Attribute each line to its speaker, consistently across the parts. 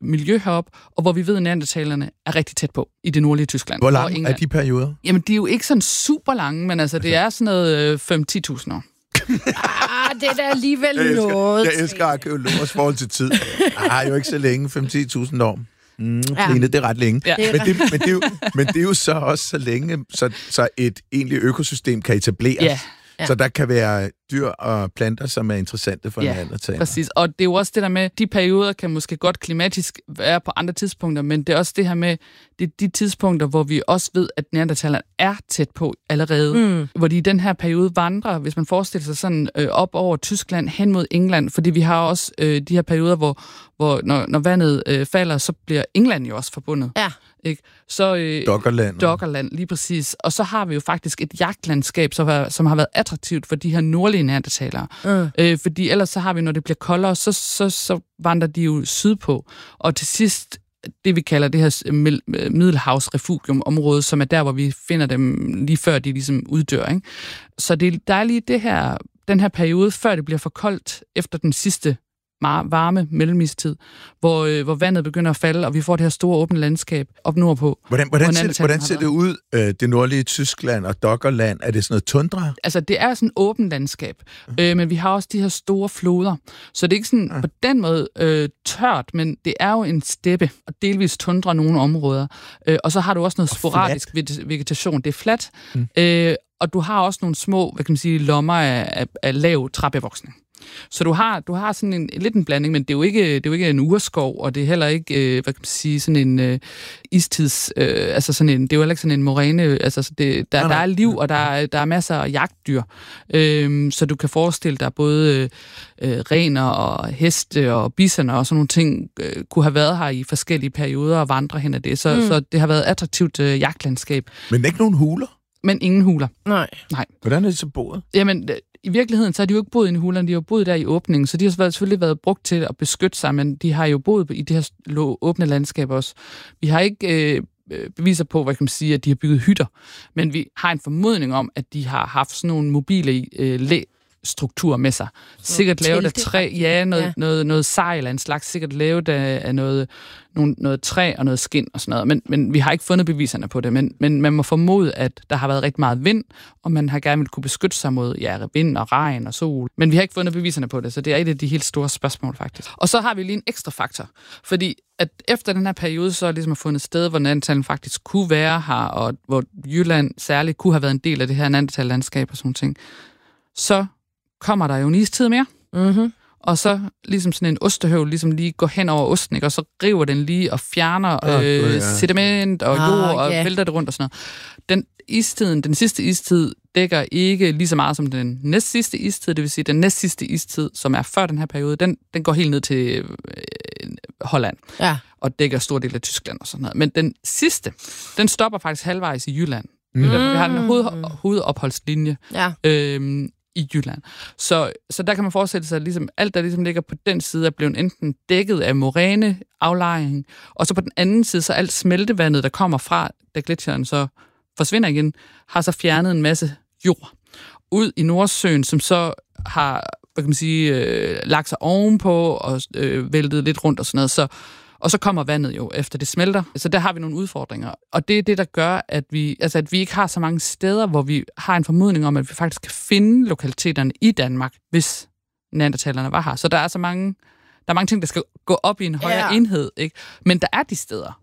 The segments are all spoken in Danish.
Speaker 1: miljø heroppe, og hvor vi ved, at neandertalerne er rigtig tæt på i det nordlige Tyskland.
Speaker 2: Hvor lange er de perioder?
Speaker 1: Jamen, de er jo ikke sådan super lange, men altså, det er sådan noget 5-10.000 år.
Speaker 3: Det er da alligevel noget.
Speaker 2: Jeg elsker arkeologers forhold til tid. Jo ikke så længe, 5-10.000 år. Line, det er ret længe. Ja. Men det er jo så også så længe, så et egentligt økosystem kan etableres. Ja. Ja. Så der kan være dyr og planter, som er interessante for neandertalere.
Speaker 1: Præcis. Og det er jo også det der med, de perioder kan måske godt klimatisk være på andre tidspunkter, men det er også det her med, det er de tidspunkter, hvor vi også ved, at neandertalerne er tæt på allerede. Hvor de i den her periode vandrer, hvis man forestiller sig sådan op over Tyskland, hen mod England, fordi vi har også de her perioder, hvor når vandet falder, så bliver England jo også forbundet. Ja. Ikke? Så Doggerland, lige præcis. Og så har vi jo faktisk et jagtlandskab, som har været attraktivt for de her nordlige neandertalere. Fordi ellers så har vi, når det bliver koldere, så vandrer de jo sydpå. Og til sidst, det vi kalder det her Middelhavsrefugium-område, som er der, hvor vi finder dem lige før de ligesom uddør. Ikke? Så der er lige den her periode, før det bliver for koldt efter den sidste varme mellemistid, hvor vandet begynder at falde, og vi får det her store åbne landskab op nordpå.
Speaker 2: Hvordan ser det ud, det nordlige Tyskland og Doggerland? Er det sådan noget tundra?
Speaker 1: Altså, det er sådan et åbent landskab, men vi har også de her store floder, så det er ikke sådan på den måde tørt, men det er jo en steppe, og delvis tundra nogle områder. Og så har du også noget sporadisk vegetation. Det er fladt, og du har også nogle små, lommer af lav træbevoksning. Så du har sådan lidt en blanding, men det er jo ikke en urskov, og det er heller ikke, sådan en istids, det er jo heller ikke sådan en moræne, der er liv, og der er masser af jagtdyr. Så du kan forestille dig både rener og heste og bisoner og sådan nogle ting, kunne have været her i forskellige perioder og vandre hen ad det. Så det har været et attraktivt jagtlandskab.
Speaker 2: Men ikke nogen huler?
Speaker 1: Men ingen huler.
Speaker 3: Nej.
Speaker 2: Hvordan er det så boet?
Speaker 1: Jamen, i virkeligheden, så har de jo ikke boet inde i hulerne, de har jo boet der i åbningen, så de har selvfølgelig været brugt til at beskytte sig, men de har jo boet i det her åbne landskab også. Vi har ikke beviser på, at de har bygget hytter, men vi har en formodning om, at de har haft sådan nogle mobile struktur med sig. Sikkert lavet af træ, noget sejl af en slags, sikkert lavet af noget træ og noget skind og sådan noget. Men vi har ikke fundet beviserne på det. Men man må formode, at der har været rigtig meget vind, og man har gerne vil kunne beskytte sig mod vind og regn og sol. Men vi har ikke fundet beviserne på det, så det er et af de helt store spørgsmål faktisk. Og så har vi lige en ekstra faktor, fordi at efter den her periode, så er ligesom fundet sted, hvor neandertalerne faktisk kunne være her, og hvor Jylland særligt kunne have været en del af det her neandertal-landskab og sådan ting. Så kommer der jo en istid mere, og så ligesom sådan en ostehøvl ligesom lige går hen over osten, ikke? Og så river den lige og fjerner sediment og jord og vælter det rundt og sådan noget. Den sidste istid dækker ikke lige så meget som den næstsidste istid, det vil sige den næstsidste istid, som er før den her periode, den går helt ned til Holland og dækker stor del af Tyskland og sådan noget. Men den sidste, den stopper faktisk halvvejs i Jylland. Vi har en hovedopholdslinje. I Jylland. Så der kan man forestille sig, at ligesom, alt, der ligesom ligger på den side, er blevet enten dækket af moræneaflejring, og så på den anden side, så alt smeltevandet, der kommer fra, da gletsjeren så forsvinder igen, har så fjernet en masse jord ud i Nordsøen, som så har, lagt sig ovenpå og væltet lidt rundt og sådan noget. Og så kommer vandet jo, efter det smelter. Så der har vi nogle udfordringer. Og det er det, der gør, at vi ikke har så mange steder, hvor vi har en formodning om, at vi faktisk kan finde lokaliteterne i Danmark, hvis neandertalerne var her. Så der er mange ting, der skal gå op i en højere enhed, ikke? Men der er de steder.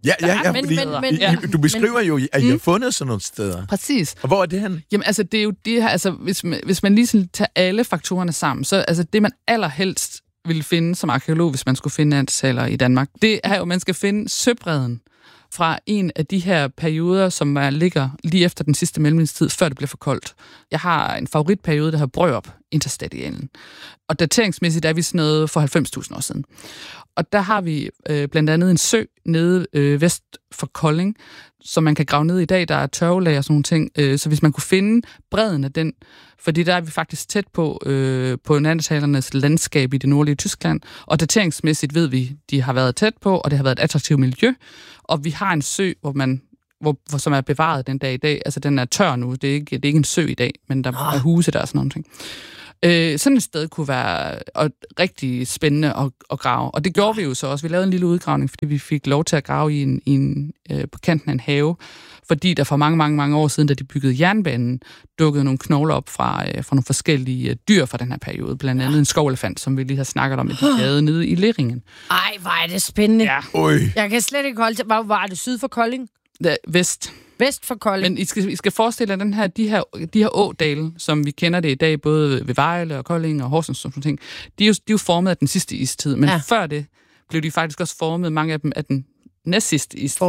Speaker 2: Du beskriver jo, at I har fundet sådan nogle steder.
Speaker 1: Præcis.
Speaker 2: Og hvor er det henne?
Speaker 1: Jamen, det er jo det her, hvis man lige sådan tager alle faktorerne sammen, så det, man allerhelst ville finde som arkeolog, hvis man skulle finde neandertalere i Danmark, det er jo, man skal finde søbredden fra en af de her perioder, som ligger lige efter den sidste mellemtid, før det bliver for koldt. Jeg har en favoritperiode, der hedder Brørup, interstadialen. Og dateringsmæssigt er vi sådan noget for 90.000 år siden. Og der har vi blandt andet en sø nede vest for Kolding, som man kan grave ned i dag. Der er tørvelag og sådan nogle ting. Så hvis man kunne finde bredden af den, fordi der er vi faktisk tæt på neandertalernes landskab i det nordlige Tyskland, og dateringsmæssigt ved vi, de har været tæt på, og det har været et attraktivt miljø, og vi har en sø, som er bevaret den dag i dag. Altså, den er tør nu. Det er ikke en sø i dag, men der er huse der og sådan nogle ting. Sådan et sted kunne være rigtig spændende at grave. Og det gjorde vi jo så også. Vi lavede en lille udgravning, fordi vi fik lov til at grave på kanten af en have, fordi der for mange år siden, da de byggede jernbanen, dukkede nogle knogler op fra nogle forskellige dyr fra den her periode. Blandt andet en skovelefant, som vi lige har snakket om, at de havde nede i Leringen.
Speaker 3: Ej, hvor er det spændende.
Speaker 1: Ja.
Speaker 3: Jeg kan slet ikke holde til. Hvor var det? Syd for Kolding?
Speaker 1: Vest.
Speaker 3: Vest for Kolding.
Speaker 1: Men I skal forestille jer, de her ådale, som vi kender det i dag, både ved Vejle og Kolding og Horsens og sådan ting, de er jo formet af den sidste istid, men før det blev de faktisk også formet, mange af dem, af den næstsidste istid.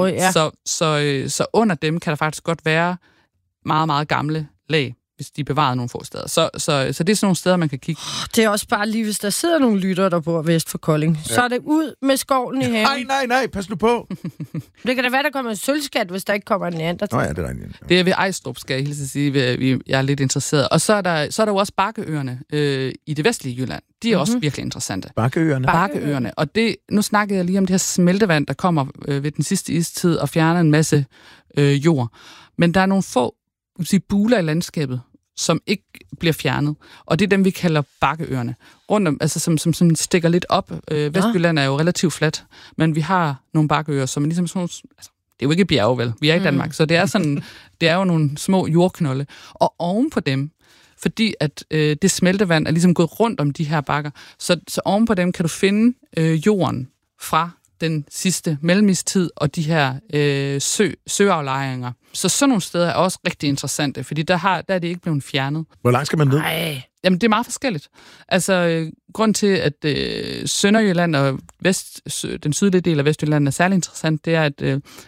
Speaker 1: Så under dem kan der faktisk godt være meget, meget gamle lag, hvis de bevarede nogle få steder. Så det er sådan nogle steder, man kan kigge.
Speaker 3: Det er også bare lige, hvis der sidder nogle lyttere, der bor vest for Kolding. Ja. Så er det ud med skovlen i haven.
Speaker 2: Nej, pas nu på.
Speaker 3: Det kan da være, der kommer en sølvskat, hvis der ikke kommer en neandertal.
Speaker 2: Nå ja, det er rigtigt.
Speaker 1: Det er ved Ejstrup, skal jeg hilse at sige. Jeg er lidt interesseret. Og så er der jo også Bakkeøerne i det vestlige Jylland. De er også virkelig interessante. Bakkeøerne. Og nu snakkede jeg lige om det her smeltevand, der kommer ved den sidste istid og fjerner en masse jord. Men der er nogle få buler i landskabet, som ikke bliver fjernet. Og det er dem, vi kalder Bakkeøerne. Rundt om, altså som stikker lidt op. Vestjylland er jo relativt fladt, men vi har nogle bakkeøer, som er ligesom sådan nogle, altså, det er jo ikke bjerge, vel? Vi er i Danmark, så det er sådan, det er jo nogle små jordknolde. Og oven på dem, fordi at det smeltevand er ligesom gået rundt om de her bakker, så oven på dem kan du finde jorden fra den sidste mellemistid og de her søaflejringer. Så sådan nogle steder er også rigtig interessante, fordi der er det ikke blevet fjernet.
Speaker 2: Hvor langt skal man ned?
Speaker 1: Jamen, det er meget forskelligt. Altså, grund til, at Sønderjylland og den sydlige del af Vestjylland er særlig interessant, det er, at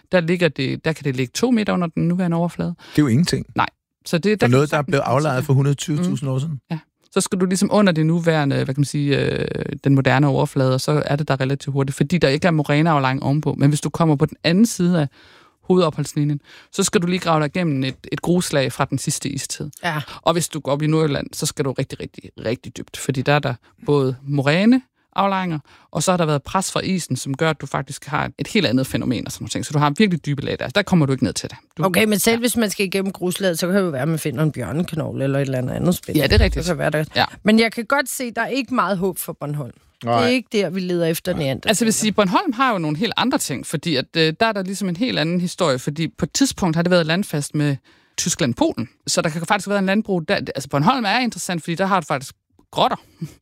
Speaker 1: der kan det ligge 2 meter under den nuværende overflade.
Speaker 2: Det er jo ingenting.
Speaker 1: Nej. Så det
Speaker 2: er noget, der er blevet aflejet for 120.000 år siden.
Speaker 1: Ja. Så skal du ligesom under det nuværende, hvad kan man sige, den moderne overflade, og så er det der relativt hurtigt, fordi der ikke er moræneaflejring ovenpå. Men hvis du kommer på den anden side af hovedopholdslinjen, så skal du lige grave dig igennem et gruslag fra den sidste istid. Ja. Og hvis du går op i Nordjylland, så skal du rigtig, rigtig, rigtig dybt, fordi der er der både moræneaflejringer, og så har der været pres fra isen, som gør, at du faktisk har et helt andet fænomen og sådan noget. Så du har virkelig dybe lag der. Der kommer du ikke ned til det.
Speaker 3: Okay, men selv hvis man skal igennem gruslaget, så kan det jo være, at man finder en bjørneknogle eller et eller andet spændende.
Speaker 1: Ja, det er rigtigt.
Speaker 3: Så kan være der. Ja. Men jeg kan godt se, at der er ikke meget håb for Bornholm. Nej. Det er ikke der, vi leder efter neandertaler.
Speaker 1: Altså, jeg vil sige, Bornholm har jo nogle helt andre ting, fordi at, der er der ligesom en helt anden historie, fordi på et tidspunkt har det været landfast med Tyskland-Polen, så der kan faktisk være en landbrug der. Altså, Bornholm er interessant, fordi der har du faktisk grotter.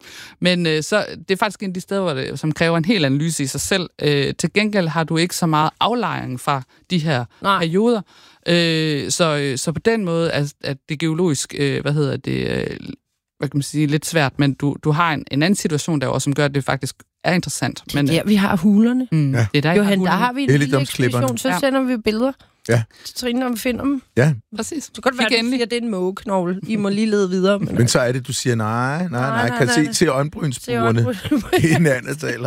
Speaker 1: Men så det er faktisk en af de steder, som kræver en helt analyse i sig selv. Til gengæld har du ikke så meget aflejring fra de her perioder. Så på den måde at det geologisk, hvad kan man sige, lidt svært, men du har en anden situation der også, som gør, at det faktisk er interessant. Men,
Speaker 3: ja, vi har hulerne.
Speaker 1: Ja. Det er
Speaker 3: Johan, der har vi en lille ekspedition, så sender vi billeder.
Speaker 2: Ja.
Speaker 3: Så Trine, når vi finder dem.
Speaker 2: Ja.
Speaker 1: Præcis.
Speaker 3: Så godt være, at du siger, at det er en mågeknogle. I må lige lede videre.
Speaker 2: Men så er det, du siger, nej. Kan se øjenbrynsbrugerne i neandertaler.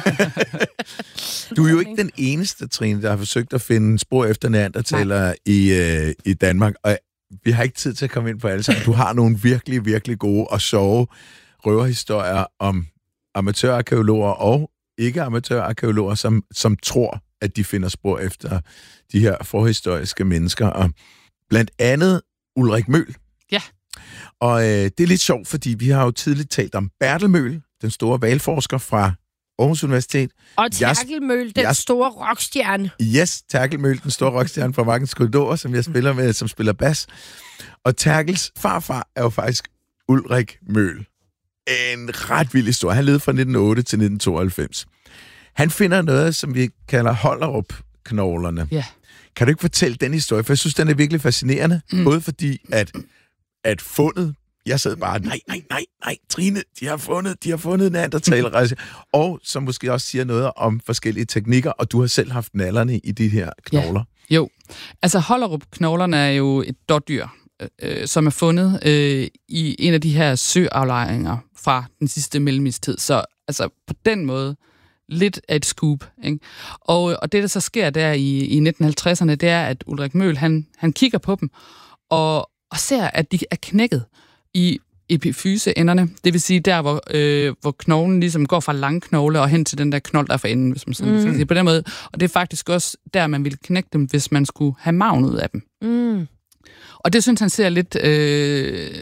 Speaker 2: Du er jo ikke den eneste, Trine, der har forsøgt at finde spor efter neandertaler i Danmark. Og vi har ikke tid til at komme ind på alle sammen. Du har nogle virkelig, virkelig gode og sjove røverhistorier om amatørarkæologer og ikke-amatørarkæologer, som tror, at de finder spor efter de her forhistoriske mennesker. Og blandt andet Ulrik Møhl.
Speaker 1: Ja.
Speaker 2: Og det er lidt sjovt, fordi vi har jo tidligt talt om Bertel Møhl, den store hvalforsker fra Aarhus Universitet.
Speaker 3: Og Terkel Møhl, den store rockstjerne.
Speaker 2: Yes, Terkel Møhl, den store rockstjerne fra Markens Korridor, som jeg spiller med, som spiller bas. Og Terkels farfar er jo faktisk Ulrik Møhl. En ret vild historie. Han levede fra 1908 til 1992. Han finder noget, som vi kalder Hollerup-knoglerne.
Speaker 1: Ja.
Speaker 2: Kan du ikke fortælle den historie? For jeg synes, den er virkelig fascinerende. Både fordi, at fundet, jeg sad bare, nej, Trine, de har fundet neandertaler. Og som måske også siger noget om forskellige teknikker, og du har selv haft nallerne i de her knogler.
Speaker 1: Ja. Jo, altså Hollerup-knoglerne er jo et dårdyr, som er fundet i en af de her søaflejringer fra den sidste mellemistid. Så altså på den måde lidt af et scoop. Ikke? Og det, der så sker der i 1950'erne, det er, at Ulrik Møhl, han kigger på dem og ser, at de er knækket i epifyseenderne. Det vil sige der, hvor knoglen ligesom går fra langknogle og hen til den der knold, der er for enden, hvis man sådan skal sige på den måde. Og det er faktisk også der, man ville knække dem, hvis man skulle have maven ud af dem. Og det synes han ser lidt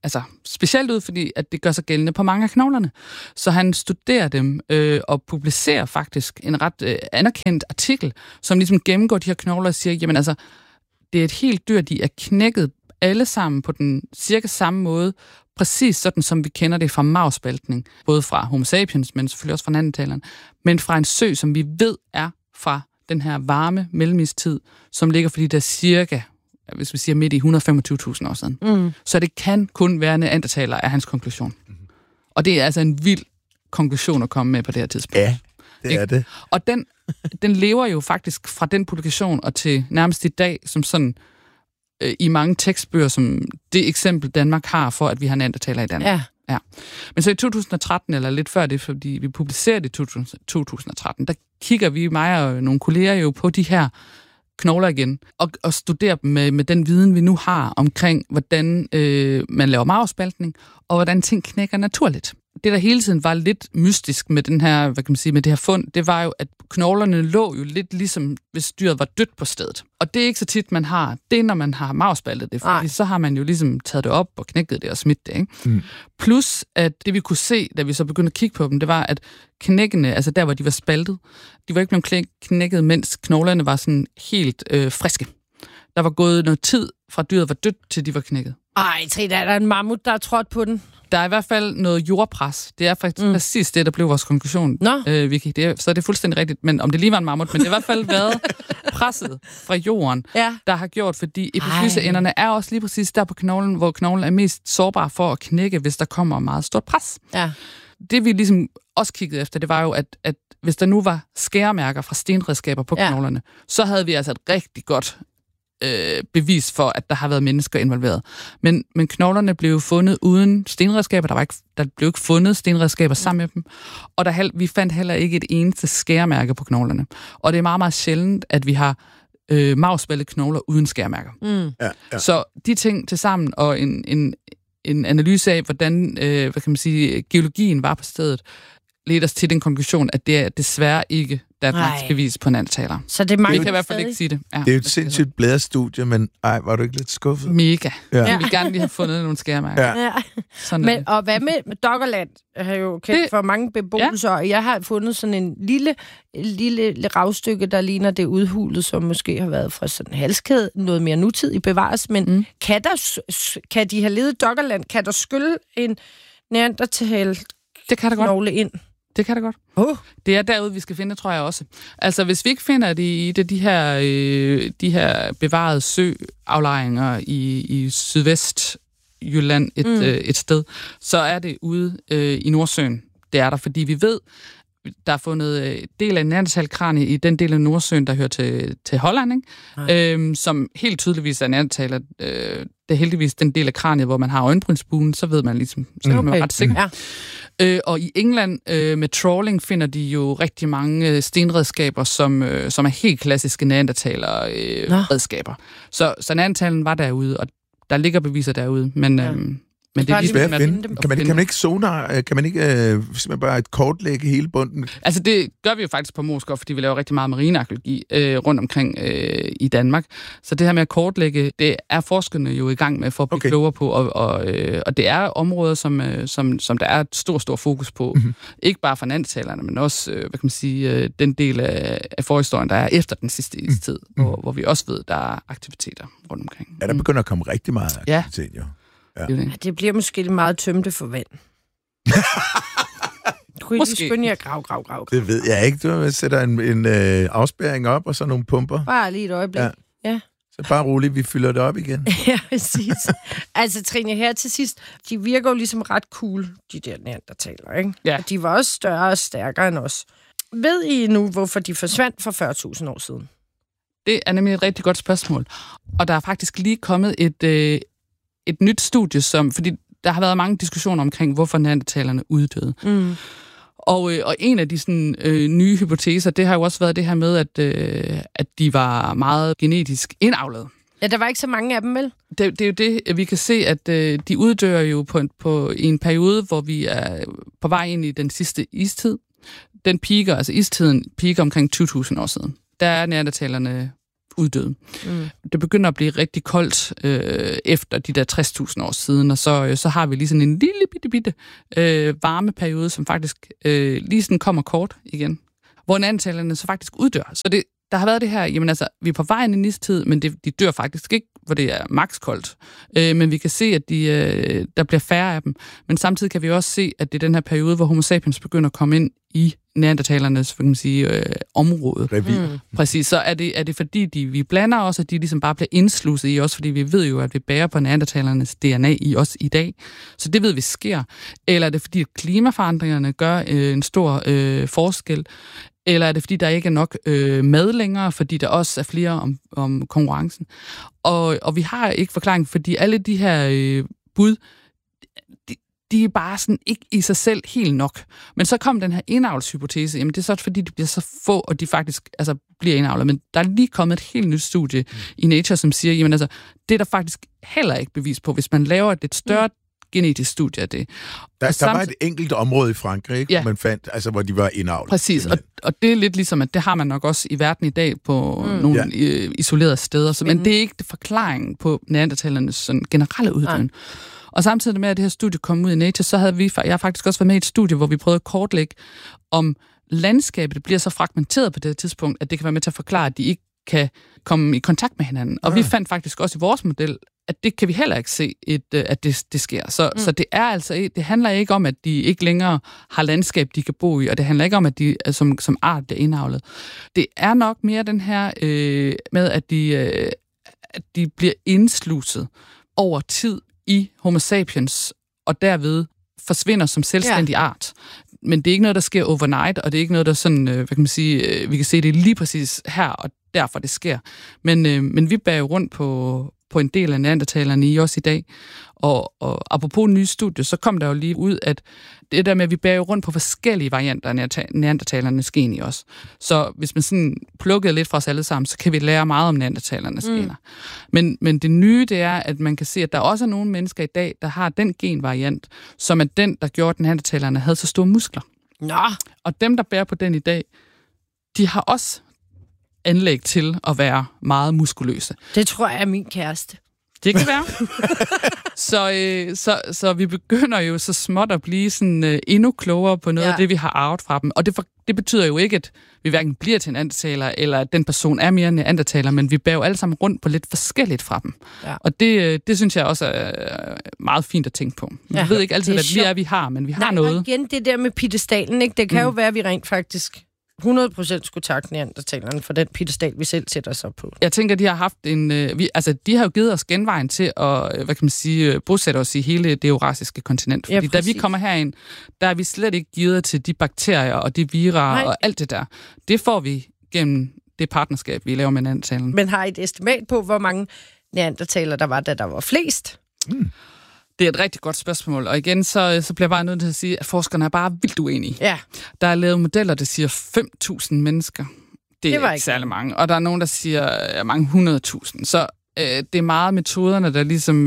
Speaker 1: altså specielt ud, fordi at det gør sig gældende på mange af knoglerne. Så han studerer dem og publicerer faktisk en ret anerkendt artikel, som ligesom gennemgår de her knogler og siger, jamen altså, det er et helt dyr, de er knækket alle sammen på den cirka samme måde, præcis sådan, som vi kender det fra marvspaltning, både fra Homo sapiens, men selvfølgelig også fra neandertalerne, men fra en sø, som vi ved er fra den her varme mellemistid, som ligger fordi der cirka, hvis vi siger midt i 125.000 år siden. Så det kan kun være neandertaler, er hans konklusion. Og det er altså en vild konklusion at komme med på det her tidspunkt.
Speaker 2: Ja, det er det.
Speaker 1: Og den lever jo faktisk fra den publikation og til nærmest i dag, som sådan i mange tekstbøger, som det eksempel Danmark har for, at vi har neandertaler i Danmark. Ja. Men så i 2013, eller lidt før det, fordi vi publicerede det i 2013, der kigger vi, mig og nogle kolleger jo på de her knogler igen, og studerer dem med den viden, vi nu har omkring, hvordan man laver marvspaltning, og hvordan ting knækker naturligt. Det, der hele tiden var lidt mystisk med den her, hvad kan man sige, med det her fund, det var jo, at knoglerne lå jo lidt ligesom, hvis dyret var dødt på stedet. Og det er ikke så tit, man har det, når man har marvspaltet det, fordi så har man jo ligesom taget det op og knækket det og smidt det, ikke? Plus, at det vi kunne se, da vi så begyndte at kigge på dem, det var, at knækkene, altså der, hvor de var spaltet, de var ikke blevet knækket, mens knoglerne var sådan helt friske. Der var gået noget tid fra dyret var dødt, til de var knækket.
Speaker 3: Ej, Trine, er der en mammut, der er trådt på den?
Speaker 1: Der er i hvert fald noget jordpres. Det er faktisk præcis det, der blev vores konklusion, Vicky. Så er det fuldstændig rigtigt. Men om det lige var en mammut, men det har i hvert fald været presset fra jorden, der har gjort, fordi epifyseenderne er også lige præcis der på knoglen, hvor knoglen er mest sårbar for at knække, hvis der kommer meget stort pres.
Speaker 3: Ja.
Speaker 1: Det vi ligesom også kiggede efter, det var jo, at hvis der nu var skæremærker fra stenredskaber på knoglerne, så havde vi altså et rigtig godt bevis for, at der har været mennesker involveret. Men knoglerne blev fundet uden stenredskaber. Der blev ikke fundet stenredskaber sammen med dem. Og vi fandt heller ikke et eneste skæremærke på knoglerne. Og det er meget, meget sjældent, at vi har marvspaltede knogler uden skæremærker.
Speaker 2: Ja.
Speaker 1: Så de ting til sammen og en analyse af, hvordan hvad kan man sige, geologien var på stedet, ledte os til den konklusion, at det er desværre ikke Danmarks bevis på neandertaler.
Speaker 3: Så det
Speaker 1: vi kan i hvert fald ikke sige det. Ja,
Speaker 2: det er jo et sindssygt blæderstudie, men var du ikke lidt skuffet?
Speaker 1: Mega. Ja. Vi vil gerne lige have fundet nogle skærmærker.
Speaker 3: Ja. Men, og hvad med Doggerland? Jeg har jo kendt for mange beboelser, og jeg har fundet sådan en lille ravstykke, der ligner det udhulet, som måske har været fra sådan en halskæde, noget mere nutidig bevares, men kan de have levet Doggerland? Kan der skylle en neandertal knogle ind?
Speaker 1: Det kan det godt. Det er derude, vi skal finde, tror jeg også. Altså, hvis vi ikke finder det i de her bevarede søaflejringer i Sydvestjylland et sted, så er det ude i Nordsøen. Det er der, fordi vi ved, der er fundet del af neandertalkranie i den del af Nordsøen, der hører til Holland, ikke? Som helt tydeligvis er neandertaler. Det er heldigvis den del af kraniet, hvor man har øjenbrynsbugen, så ved man ligesom, så er man ret sikker. Og i England med trawling finder de jo rigtig mange stenredskaber, som er helt klassiske neandertaler-redskaber. Så neandertalen var derude, og der ligger beviser derude, men det er
Speaker 2: svært at finde. Kan man ikke sonar? Kan man ikke simpelthen bare kortlægge hele bunden?
Speaker 1: Altså det gør vi jo faktisk på Moskov, fordi vi laver rigtig meget marinearkæologi rundt omkring i Danmark. Så det her med at kortlægge, det er forskerne jo i gang med for at blive klogere på, og det er områder, som der er et stort fokus på. Ikke bare for neandertalerne, men også, hvad kan man sige, den del af forhistorien, der er efter den sidste istid, hvor vi også ved, der er aktiviteter rundt omkring.
Speaker 2: Ja, der begynder at komme rigtig meget aktivitet, jo.
Speaker 3: Ja. Det bliver måske meget tømte for vand. Du kunne lige skynde jer grav.
Speaker 2: Det ved jeg ikke. Du sætter en afspærring op, og så nogle pumper.
Speaker 3: Bare lige et øjeblik. Ja.
Speaker 2: Så bare roligt, vi fylder det op igen.
Speaker 3: Ja, præcis. Altså, Trine, her til sidst, de virker jo ligesom ret cool, de der neandertalere, ikke?
Speaker 1: Ja.
Speaker 3: Og de var også større og stærkere end os. Ved I nu, hvorfor de forsvandt for 40.000 år siden?
Speaker 1: Det er nemlig et rigtig godt spørgsmål. Og der er faktisk lige kommet et nyt studie, fordi der har været mange diskussioner omkring, hvorfor neandertalerne uddøde. Og en af de sådan, nye hypoteser, det har jo også været det her med, at de var meget genetisk indavlet.
Speaker 3: Ja, der var ikke så mange af dem, vel?
Speaker 1: Det er jo det, vi kan se, at de uddør jo i en periode, hvor vi er på vej ind i den sidste istid. Den piker, altså istiden piker omkring 20.000 år siden. Der er neandertalerne uddøde. Det begynder at blive rigtig koldt efter de der 60.000 år siden, og så har vi lige sådan en lille bitte varmeperiode, som faktisk lige sådan kommer kort igen, hvor neandertalerne så faktisk uddør. Så der har været det her, jamen altså, vi er på vej ind i istid, men de dør faktisk ikke, hvor det er makskoldt. Men vi kan se, at der bliver færre af dem. Men samtidig kan vi også se, at det er den her periode, hvor Homo sapiens begynder at komme ind i neandertalernes, kan man sige, område.
Speaker 2: Revir.
Speaker 1: Præcis. Så er det fordi, vi blander os, at de ligesom bare bliver indsluset i os, fordi vi ved jo, at vi bærer på neandertalernes DNA i os i dag. Så det ved vi sker. Eller er det fordi, at klimaforandringerne gør en stor forskel? Eller er det, fordi der ikke er nok mad længere, fordi der også er flere om konkurrencen? Og vi har ikke forklaring, fordi alle de her bud, de er bare sådan ikke i sig selv helt nok. Men så kom den her indavlshypotese, jamen det er så, fordi de bliver så få, og de faktisk bliver indavlet. Men der er lige kommet et helt nyt studie i Nature, som siger, jamen altså, det er der faktisk heller ikke bevis på, hvis man laver et større genetisk studie af det.
Speaker 2: Der var et enkelt område i Frankrig, ikke, man fandt, altså, hvor de var indavlet.
Speaker 1: Præcis, og det er lidt ligesom, at det har man nok også i verden i dag på nogle isolerede steder. Men det er ikke forklaringen på neandertalernes sådan generelle uddøen. Og samtidig med, at det her studie kom ud i Nature, så havde jeg har faktisk også været med i et studie, hvor vi prøvede at kortlægge, om landskabet bliver så fragmenteret på det tidspunkt, at det kan være med til at forklare, at de ikke kan komme i kontakt med hinanden. Og vi fandt faktisk også i vores model, at det kan vi heller ikke se, at det sker. Så det er altså, det handler ikke om, at de ikke længere har landskab, de kan bo i, og det handler ikke om, at de som art bliver indavlet. Det er nok mere den her med, at de bliver indsluset over tid i Homo sapiens, og derved forsvinder som selvstændig art. Men det er ikke noget, der sker overnight, og det er ikke noget, der sådan, hvad kan man sige, vi kan se det lige præcis her, og derfor det sker. Men vi bærer jo rundt på en del af neandertalerne i os i dag. Og apropos nye studier, så kom der jo lige ud, at det der med, at vi bærer rundt på forskellige varianter af neandertalernes gen i os. Så hvis man sådan plukkede lidt fra os alle sammen, så kan vi lære meget om neandertalernes gener. Men det nye, det er, at man kan se, at der også er nogle mennesker i dag, der har den genvariant, som er den, der gjorde, at neandertalerne havde så store muskler.
Speaker 3: Nå. Og
Speaker 1: dem, der bærer på den i dag, de har også anlæg til at være meget muskuløse.
Speaker 3: Det tror jeg er min kæreste.
Speaker 1: Det kan være. Så vi begynder jo så småt at blive sådan endnu klogere på noget af det, vi har arvet fra dem. Og det betyder jo ikke, at vi hverken bliver til en neandertaler, eller at den person er mere en neandertaler, men vi bærer jo alle sammen rundt på lidt forskelligt fra dem. Ja. Og det synes jeg også er meget fint at tænke på. Vi ved ikke altid, hvad vi har, men vi har noget.
Speaker 3: Og igen, det der med piedestalen, ikke? Det kan jo være, at vi rent faktisk 100% skulle takke neandertalerne for den piedestal, vi selv sætter os op på.
Speaker 1: Jeg tænker, de har haft de har jo givet os genvejen til at, hvad kan man sige, bosætte os i hele det eurasiske kontinent. Fordi da vi kommer herind, der er vi slet ikke givet til de bakterier og de vira og alt det der. Det får vi gennem det partnerskab, vi laver med neandertalerne.
Speaker 3: Men har I et estimat på, hvor mange neandertaler der var, da der var flest?
Speaker 1: Det er et rigtig godt spørgsmål, og igen, så bliver jeg bare nødt til at sige, at forskerne er bare vildt uenige.
Speaker 3: Ja.
Speaker 1: Der er lavet modeller, der siger 5.000 mennesker. Det er ikke særlig mange. Og der er nogen, der siger mange 100.000. Så det er meget metoderne, der ligesom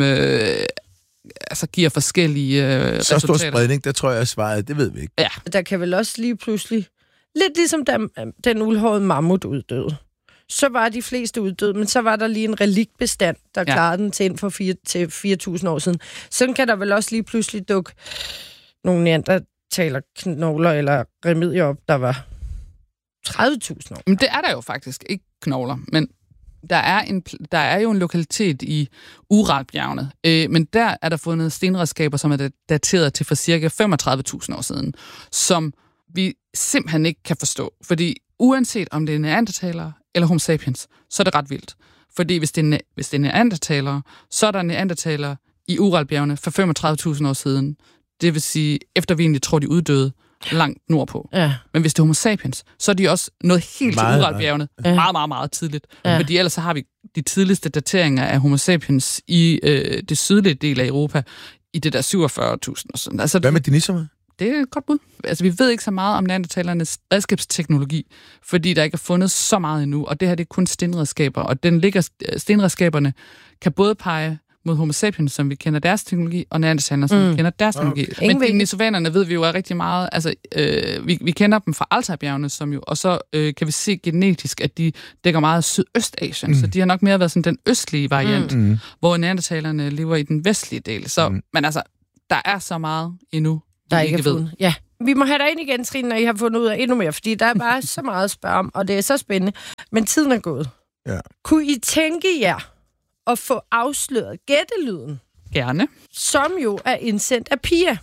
Speaker 1: giver forskellige resultater.
Speaker 2: Så stor spredning, der tror jeg er svaret, det ved vi ikke.
Speaker 3: Ja. Der kan vel også lige pludselig, lidt ligesom da den uldhårede mammut uddøde. Så var de fleste uddøde, men så var der lige en reliktbestand, der klarede den til inden for 4.000 år siden. Sådan kan der vel også lige pludselig dukke nogle neandertalerknogler eller remedier op, der var 30.000 år.
Speaker 1: Men det er der jo faktisk, ikke knogler, men der er jo en lokalitet i Uralbjergene, men der er der fundet stenredskaber, som er dateret til for cirka 35.000 år siden, som vi simpelthen ikke kan forstå, fordi uanset om det er neandertalere eller Homo sapiens, så er det ret vildt. Fordi hvis det er neandertalere, så er der neandertalere i Uralbjergene for 35.000 år siden. Det vil sige, efter vi egentlig tror, de uddøde langt nordpå. Ja. Men hvis det er Homo sapiens, så er de også noget helt til Uralbjergene meget, meget, meget tidligt. Ja. Fordi ellers så har vi de tidligste dateringer af Homo sapiens i det sydlige del af Europa i det der 47.000 og sådan. Altså,
Speaker 2: hvad med deniserne?
Speaker 1: Det er et godt bud. Altså, vi ved ikke så meget om neandertalernes redskabsteknologi, fordi der ikke er fundet så meget endnu, og det her det er kun stenredskaber, og stenredskaberne kan både pege mod Homo sapiens, som vi kender deres teknologi, og neandertalerne, som vi kender deres teknologi. Men denisovanerne ved vi jo rigtig meget. Altså, vi kender dem fra Altajbjergene, som jo, og så kan vi se genetisk, at de dækker meget af Sydøstasien, så de har nok mere været sådan den østlige variant, hvor neandertalerne lever i den vestlige del. Så, men altså, der er så meget endnu,
Speaker 3: der ikke ved. Ja. Vi må have dig ind igen, Trine, når I har fundet ud af endnu mere, fordi der er bare så meget at spørge om, og det er så spændende. Men tiden er gået. Ja. Kunne I tænke jer at få afsløret gættelyden?
Speaker 1: Gerne.
Speaker 3: Som jo er indsendt af Pia.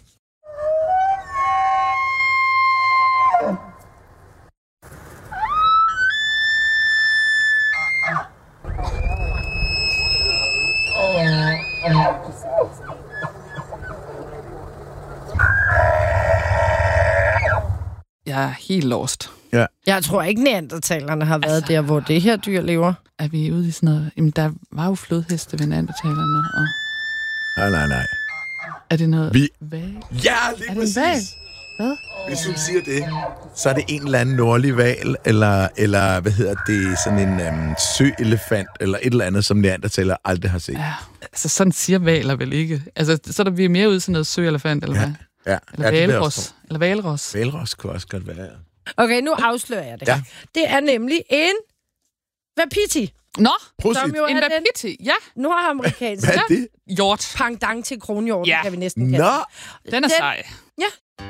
Speaker 1: Jeg er helt lost.
Speaker 2: Ja.
Speaker 3: Jeg tror ikke, neandertalerne har været der, hvor det her dyr lever.
Speaker 1: Er vi ude i sådan noget? Jamen, der var jo flodheste ved neandertalerne. Og...
Speaker 2: Nej.
Speaker 1: Er det noget?
Speaker 2: Ja, lige præcis.
Speaker 1: Hvad?
Speaker 2: Hvis du siger det, så er det en eller anden nordlig hval, eller hvad hedder det, sådan en søelefant, eller et eller andet, som neandertaler aldrig har set.
Speaker 1: Ja, altså sådan siger hvaler vel ikke. Altså, så er vi mere ude til noget søelefant, eller hvad?
Speaker 2: Ja.
Speaker 1: Eller hvalros. Eller hvalros.
Speaker 2: Hvalros kunne også godt være.
Speaker 3: Okay, nu afslører jeg det. Ja. Det er nemlig en wapiti.
Speaker 1: Nå,
Speaker 3: en
Speaker 1: wapiti, ja.
Speaker 3: Nordamerikansk.
Speaker 2: Hvad er det?
Speaker 1: Hjort.
Speaker 3: Pendant til kronhjorten, kan vi næsten kalde.
Speaker 1: Den er sej.
Speaker 3: Ja.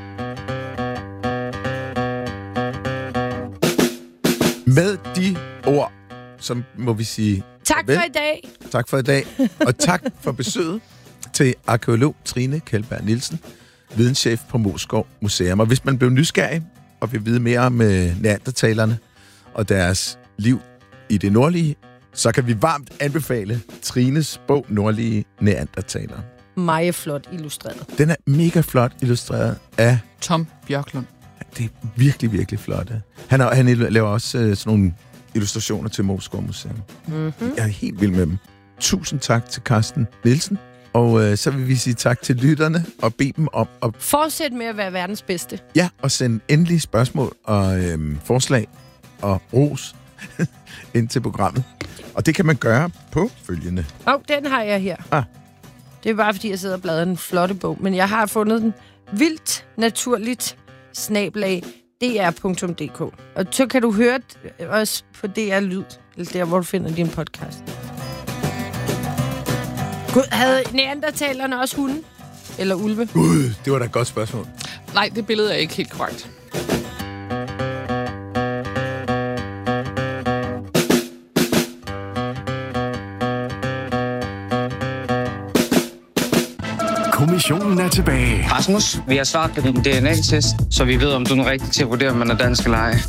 Speaker 2: Med de ord, som må vi sige...
Speaker 3: Tak for i dag.
Speaker 2: Tak for i dag. Og tak for besøget til arkeolog Trine Kjeldberg Nielsen, videnschef på Moesgaard Museum. Og hvis man blev nysgerrig og vil vide mere om neandertalerne og deres liv i det nordlige, så kan vi varmt anbefale Trines bog Nordlige Neandertalere.
Speaker 3: Meget flot illustreret.
Speaker 2: Den er mega flot illustreret af...
Speaker 1: Tom Bjørklund.
Speaker 2: Det er virkelig, virkelig flot. Han laver også sådan nogle illustrationer til Moesgaard Museum. Jeg er helt vild med dem. Tusind tak til Carsten Nielsen. Og så vil vi sige tak til lytterne og bede dem om at...
Speaker 3: Fortsæt med at være verdens bedste.
Speaker 2: Ja, og sende endelige spørgsmål og forslag og ros ind til programmet. Og det kan man gøre på følgende.
Speaker 3: Den har jeg her. Det er bare, fordi jeg sidder og bladrer en flotte bog. Men jeg har fundet den vildt naturligt @dr.dk. Og så kan du høre også på DR Lyd, eller der, hvor du finder din podcast. Gud, havde neandertalerne også hunde? Eller ulve?
Speaker 2: Gud, det var da et godt spørgsmål.
Speaker 1: Nej, det billede er ikke helt korrekt.
Speaker 4: Kommissionen er tilbage.
Speaker 5: Rasmus, vi har svaret på din DNA-test, så vi ved, om du er rigtig til at vurdere, om man er dansk eller ej. 44,5%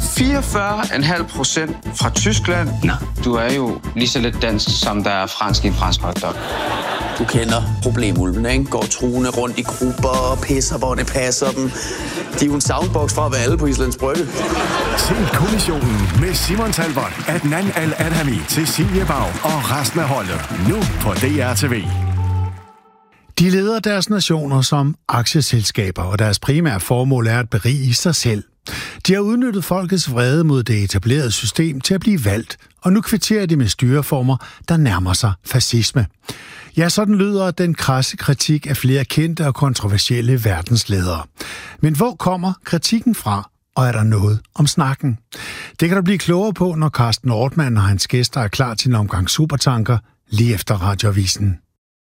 Speaker 5: fra Tyskland. Nå, du er jo lige så lidt dansk, som der er fransk i en fransk hotdog.
Speaker 6: Du kender problemulvene, ikke? Går truende rundt i grupper og pisser, hvor det passer dem. De er jo en soundbox fra at være alle på Islands Brygge.
Speaker 4: Se Kommissionen med Simon Talbot, Adnan Al-Adhami, Cecilie Bau og resten af holdet. Nu på DRTV.
Speaker 7: De leder deres nationer som aktieselskaber, og deres primære formål er at berige sig selv. De har udnyttet folkets vrede mod det etablerede system til at blive valgt, og nu kvitterer de med styreformer, der nærmer sig fascisme. Ja, sådan lyder den krasse kritik af flere kendte og kontroversielle verdensledere. Men hvor kommer kritikken fra, og er der noget om snakken? Det kan du blive klogere på, når Carsten Ortmann og hans gæster er klar til en omgang supertanker lige efter Radioavisen.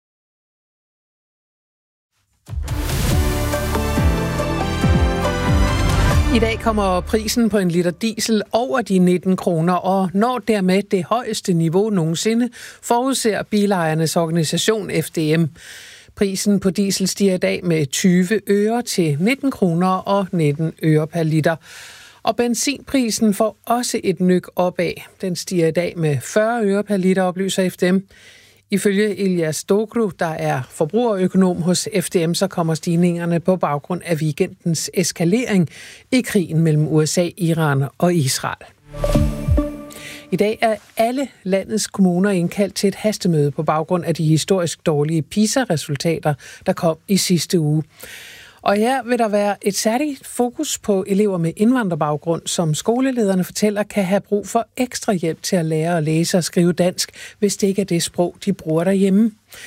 Speaker 8: I dag kommer prisen på en liter diesel over de 19 kroner og når dermed det højeste niveau nogensinde, forudser bilejernes organisation FDM. Prisen på diesel stiger i dag med 20 øre til 19 kroner og 19 øre per liter. Og benzinprisen får også et nyk opad. Den stiger i dag med 40 øre per liter, oplyser FDM. Ifølge Elias Dogru, der er forbrugerøkonom hos FDM, så kommer stigningerne på baggrund af weekendens eskalering i krigen mellem USA, Iran og Israel. I dag er alle landets kommuner indkaldt til et hastemøde på baggrund af de historisk dårlige PISA-resultater, der kom i sidste uge. Og her vil der være et særligt fokus på elever med indvandrerbaggrund, som skolelederne fortæller kan have brug for ekstra hjælp til at lære at læse og skrive dansk, hvis det ikke er det sprog, de bruger derhjemme.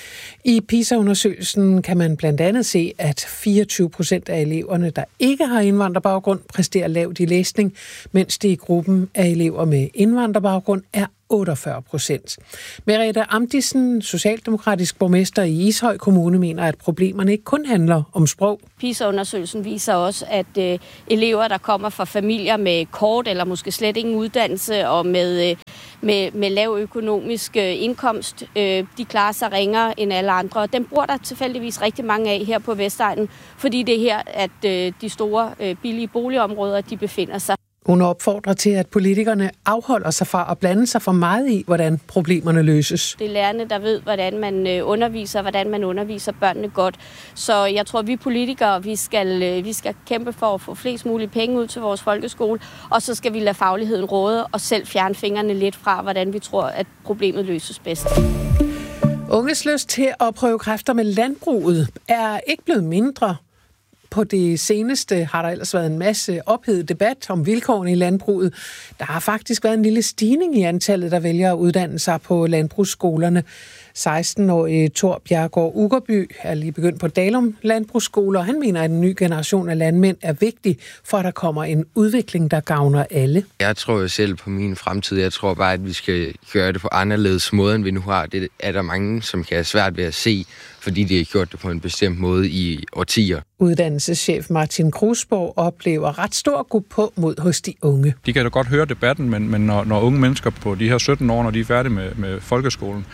Speaker 8: I PISA-undersøgelsen kan man blandt andet se, at 24% af eleverne, der ikke har indvandrerbaggrund, præsterer lavt i læsning, mens det i gruppen af elever med indvandrerbaggrund er 48%. Merete Amdisen, socialdemokratisk borgmester i Ishøj Kommune, mener, at problemerne ikke kun handler om sprog.
Speaker 9: PISA-undersøgelsen viser også, at elever, der kommer fra familier med kort eller måske slet ingen uddannelse og med lav økonomisk indkomst, de klarer sig ringere end alle andre. Og dem bruger der tilfældigvis rigtig mange af her på Vestegnen, fordi det er her, at de store billige boligområder, de befinder sig.
Speaker 8: Hun opfordrer til, at politikerne afholder sig fra at blande sig for meget i, hvordan problemerne løses.
Speaker 9: Det er lærerne, der ved, hvordan man underviser børnene godt. Så jeg tror, vi politikere, vi skal kæmpe for at få flest mulige penge ud til vores folkeskole, og så skal vi lade fagligheden råde og selv fjerne fingrene lidt fra, hvordan vi tror, at problemet løses bedst.
Speaker 8: Unges lyst til at prøve kræfter med landbruget er ikke blevet mindre. På det seneste har der ellers været en masse ophedet debat om vilkårene i landbruget. Der har faktisk været en lille stigning i antallet, der vælger at uddanne sig på landbrugsskolerne. 16-årige Thor Bjergård Ugerby er lige begyndt på Dalum Landbrugsskole, og han mener, at en ny generation af landmænd er vigtig, for at der kommer en udvikling, der gavner alle.
Speaker 10: Jeg tror jo selv på min fremtid. Jeg tror bare, at vi skal gøre det på anderledes måde, end vi nu har. Det er der mange, som kan have svært ved at se, fordi de har gjort det på en bestemt måde i årtier.
Speaker 8: Uddannelseschef Martin Krusborg oplever ret stor gå på mod hos de unge.
Speaker 11: De kan da godt høre debatten, men når unge mennesker på de her 17 år, når de er færdige med folkeskolen,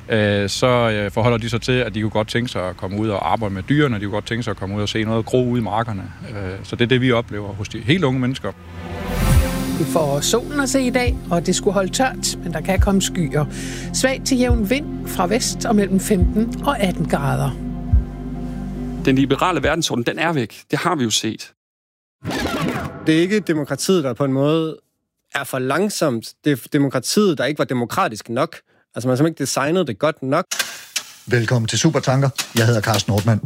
Speaker 11: så forholder de sig til, at de kunne godt tænke sig at komme ud og arbejde med dyrene, de kunne godt tænke sig at komme ud og se noget gro ude i markerne. Så det er det, vi oplever hos de helt unge mennesker.
Speaker 8: Vi får solen at se i dag, og det skulle holde tørt, men der kan komme skyer. Svag til jævn vind fra vest og mellem 15 og 18 grader.
Speaker 12: Den liberale verdensorden, den er væk. Det har vi jo set.
Speaker 13: Det er ikke demokratiet, der på en måde er for langsomt. Det er demokratiet, der ikke var demokratisk nok. Altså man har simpelthen ikke designet det godt nok.
Speaker 14: Velkommen til Supertanker. Jeg hedder Carsten Nordmann.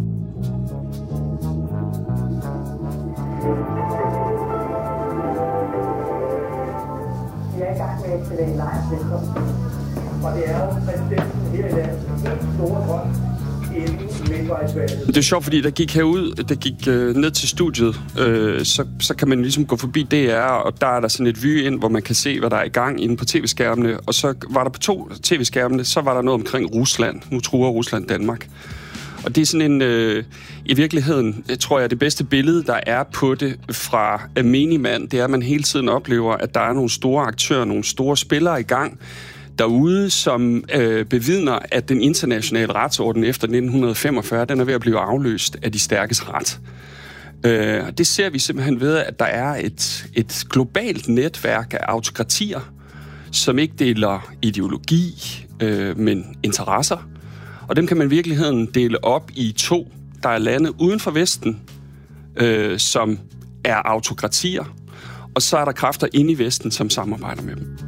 Speaker 15: Vi er i gang med et lejrslægter. Og det er jo præsidenten her i landet helt store drøm.
Speaker 12: Det er sjovt, fordi der gik ned til studiet, så kan man ligesom gå forbi DR, og der er der sådan et vy ind, hvor man kan se, hvad der er i gang inde på tv-skærmene. Og så var der på 2 tv-skærmene, så var der noget omkring Rusland. Nu truer Rusland Danmark. Og det er sådan en, i virkeligheden, tror jeg, det bedste billede, der er på det fra menigmand, det er, at man hele tiden oplever, at der er nogle store aktører, nogle store spillere i gang derude, som bevidner, at den internationale retsorden efter 1945, den er ved at blive afløst af de stærkes ret. Det ser vi simpelthen ved, at der er et globalt netværk af autokratier, som ikke deler ideologi, men interesser. Og dem kan man i virkeligheden dele op i 2. Der er lande uden for Vesten, som er autokratier, og så er der kræfter inde i Vesten, som samarbejder med dem.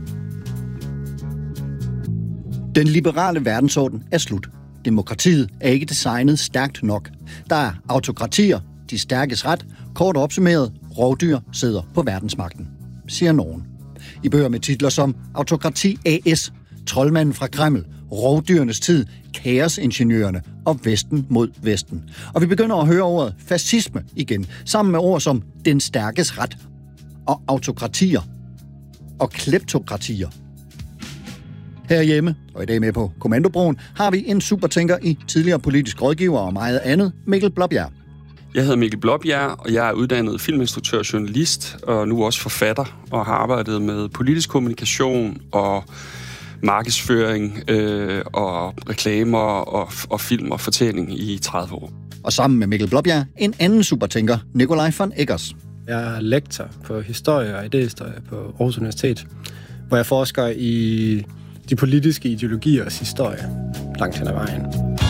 Speaker 14: Den liberale verdensorden er slut. Demokratiet er ikke designet stærkt nok. Der er autokratier, de stærkes ret, kort opsummeret, rovdyr sidder på verdensmagten, siger nogen. I bøger med titler som Autokrati AS, Troldmanden fra Kreml, Rovdyrenes tid, Kaosingeniørerne og Vesten mod Vesten. Og vi begynder at høre ordet fascisme igen, sammen med ord som den stærkes ret og autokratier og kleptokratier. Herhjemme, og i dag med på Kommandobroen, har vi en supertænker i tidligere politisk rådgiver og meget andet, Mikkel Blåbjerg.
Speaker 12: Jeg hedder Mikkel Blåbjerg, og jeg er uddannet filminstruktør og journalist, og nu også forfatter, og har arbejdet med politisk kommunikation og markedsføring og reklamer og film og fortælling i 30 år.
Speaker 14: Og sammen med Mikkel Blåbjerg, en anden supertænker, Nikolaj von Eggers.
Speaker 13: Jeg er lektor på historie og idéhistorie på Aarhus Universitet, hvor jeg forsker i de politiske ideologiers historie langt hen ad vejen.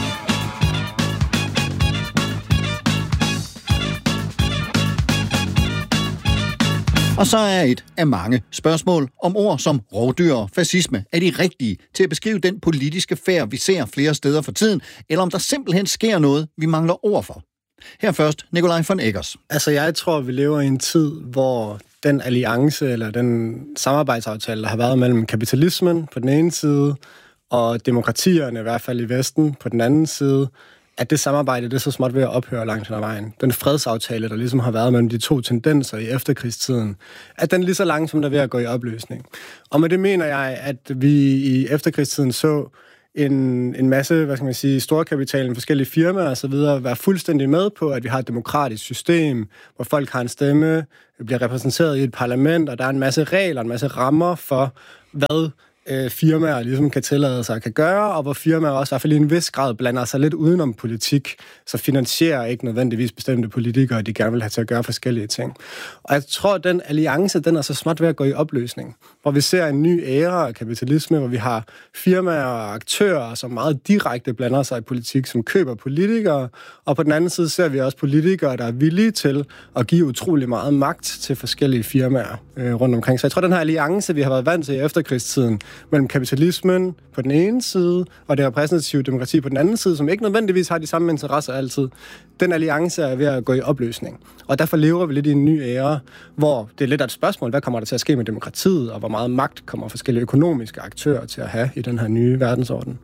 Speaker 14: Og så er et af mange spørgsmål om ord som rovdyr og fascisme er de rigtige til at beskrive den politiske færd, vi ser flere steder for tiden, eller om der simpelthen sker noget, vi mangler ord for. Her først, Nikolaj von Eggers.
Speaker 13: Altså, jeg tror, vi lever i en tid, hvor den alliance eller den samarbejdsaftale, der har været mellem kapitalismen på den ene side og demokratierne, i hvert fald i Vesten, på den anden side, at det samarbejde, det er så småt ved at ophøre langt hen ad vejen. Den fredsaftale, der ligesom har været mellem de to tendenser i efterkrigstiden, at den lige så langsomt er ved at gå i opløsning. Og med det mener jeg, at vi i efterkrigstiden så en masse, storkapitalen, forskellige firmaer og så videre, være fuldstændig med på, at vi har et demokratisk system, hvor folk har en stemme, bliver repræsenteret i et parlament, og der er en masse regler, en masse rammer for, hvad firmaer ligesom kan tillade sig kan gøre, og hvor firmaer også i hvert fald i en vis grad blander sig lidt udenom politik, så finansierer ikke nødvendigvis bestemte politikere, de gerne vil have til at gøre forskellige ting. Og jeg tror, at den alliance, den er så småt ved at gå i opløsning, hvor vi ser en ny æra af kapitalisme, hvor vi har firmaer og aktører, som meget direkte blander sig i politik, som køber politikere, og på den anden side ser vi også politikere, der er villige til at give utrolig meget magt til forskellige firmaer rundt omkring. Så jeg tror, den her alliance, vi har været vant til i efterkrigstiden, mellem kapitalismen på den ene side, og det repræsentative demokrati på den anden side, som ikke nødvendigvis har de samme interesser altid, den alliance er ved at gå i opløsning. Og derfor lever vi lidt i en ny æra, hvor det er lidt af et spørgsmål, hvad kommer der til at ske med demokratiet, og hvor meget magt kommer forskellige økonomiske aktører til at have i den her nye verdensorden.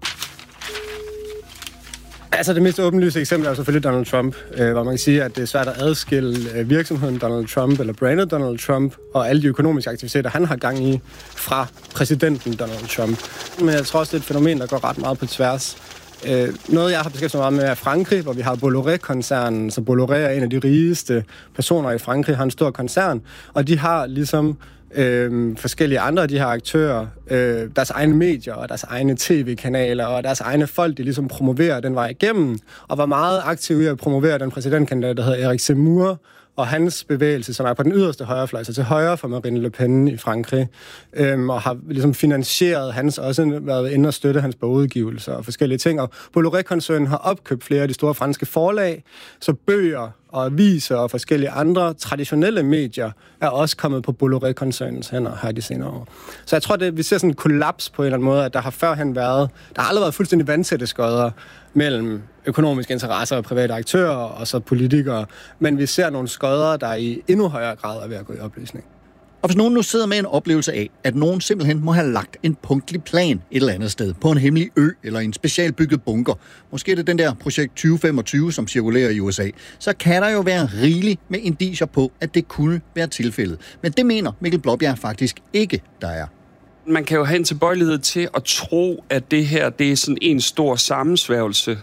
Speaker 13: Altså det mest åbenlyse eksempel er selvfølgelig Donald Trump, hvor man kan sige, at det er svært at adskille virksomheden Donald Trump eller brandet Donald Trump og alle de økonomiske aktiviteter, han har gang i fra præsidenten Donald Trump. Men jeg tror også, det er et fænomen, der går ret meget på tværs. Noget, jeg har beskæftiget mig med, er Frankrig, hvor vi har Bolloré-koncernen. Så Bolloré er en af de rigeste personer i Frankrig, har en stor koncern, og de har ligesom forskellige andre af de her aktører, deres egne medier og deres egne tv-kanaler og deres egne folk, de ligesom promoverer den vej igennem, og var meget aktive i at promovere den præsidentkandidat, der hedder Eric Zemmour, og hans bevægelse, som er på den yderste højrefløj, så til højre for Marine Le Pen i Frankrig, og har ligesom finansieret hans, også været inde og støtte hans bogudgivelser og forskellige ting. Og Bolloré-koncernen har opkøbt flere af de store franske forlag, så bøger og aviser og forskellige andre traditionelle medier er også kommet på Bolloré-koncernens hænder her de senere år. Så jeg tror, vi ser sådan en kollaps på en eller anden måde, at der har førhen været, der har aldrig været fuldstændig vandsætte skodder mellem økonomiske interesser og private aktører og så politikere, men vi ser nogle skodder, der i endnu højere grad er ved at gå i opløsning.
Speaker 14: Og hvis nogen nu sidder med en oplevelse af, at nogen simpelthen må have lagt en punktlig plan et eller andet sted, på en hemmelig ø eller en specialbygget bunker, måske er det den der projekt 2025, som cirkulerer i USA, så kan der jo være rigeligt med indicier på, at det kunne være tilfældet. Men det mener Mikkel Blåbjerg faktisk ikke, der er.
Speaker 12: Man kan jo have en tilbøjelighed til at tro, at det her, det er sådan en stor sammensværgelse.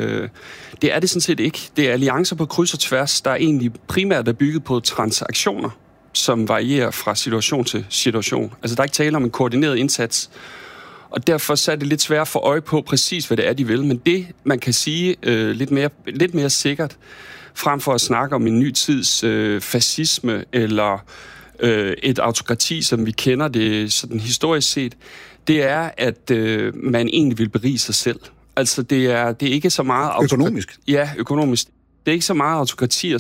Speaker 12: Det er det sådan set ikke. Det er alliancer på kryds og tværs, der er egentlig primært er bygget på transaktioner, som varierer fra situation til situation. Altså, der er ikke tale om en koordineret indsats, og derfor så er det lidt svært at få øje på præcis, hvad det er, de vil. Men det, man kan sige lidt mere sikkert, frem for at snakke om en ny tids fascisme eller et autokrati, som vi kender det sådan historisk set, det er, at man egentlig vil berige sig selv. Altså, det er ikke så meget...
Speaker 14: Økonomisk?
Speaker 12: Ja, økonomisk. Det er ikke så meget autokratier,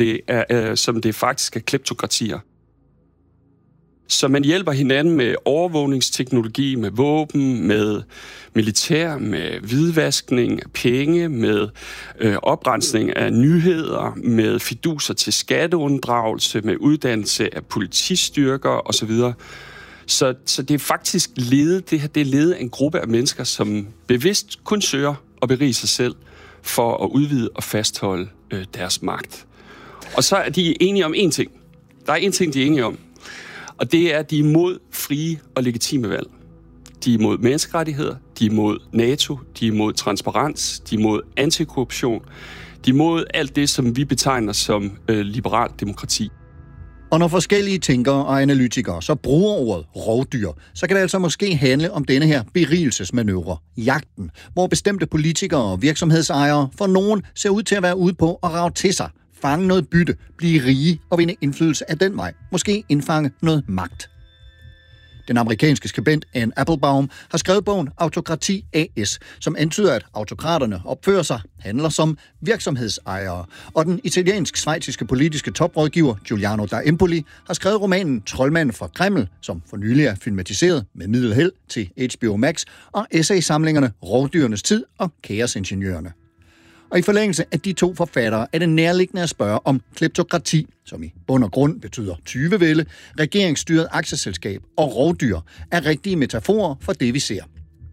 Speaker 12: som det faktisk er kleptokratier. Så man hjælper hinanden med overvågningsteknologi, med våben, med militær, med hvidvaskning af penge, med oprensning af nyheder, med fiduser til skatteunddragelse, med uddannelse af politistyrker osv. Så det er faktisk ledet af en gruppe af mennesker, som bevidst kun søger at berige sig selv for at udvide og fastholde deres magt. Og så er de enige om én ting. Der er én ting, de er enige om. Og det er, at de er imod frie og legitime valg. De er imod menneskerettigheder, de er imod NATO, de er imod transparens, de er imod antikorruption, de er imod alt det, som vi betegner som liberalt demokrati.
Speaker 14: Og når forskellige tænkere og analytikere så bruger ordet rovdyr, så kan det altså måske handle om denne her berigelsesmanøvre, jagten, hvor bestemte politikere og virksomhedsejere for nogen ser ud til at være ude på at rage til sig, fange noget bytte, blive rige og vinde indflydelse af den vej. Måske indfange noget magt. Den amerikanske skribent Anne Applebaum har skrevet bogen Autokrati AS, som antyder, at autokraterne opfører sig, handler som virksomhedsejere. Og den italiensk-schweiziske politiske toprådgiver Giuliano da Empoli har skrevet romanen Troldmanden fra Kreml, som for nylig er filmatiseret med middelheld til HBO Max, og essaysamlingerne Rovdyrenes Tid og Kaosingeniørerne. Og i forlængelse af de to forfattere er det nærliggende at spørge om kleptokrati, som i bund og grund betyder tyvevælde, regeringsstyret aktieselskab og rovdyr, er rigtige metaforer for det, vi ser.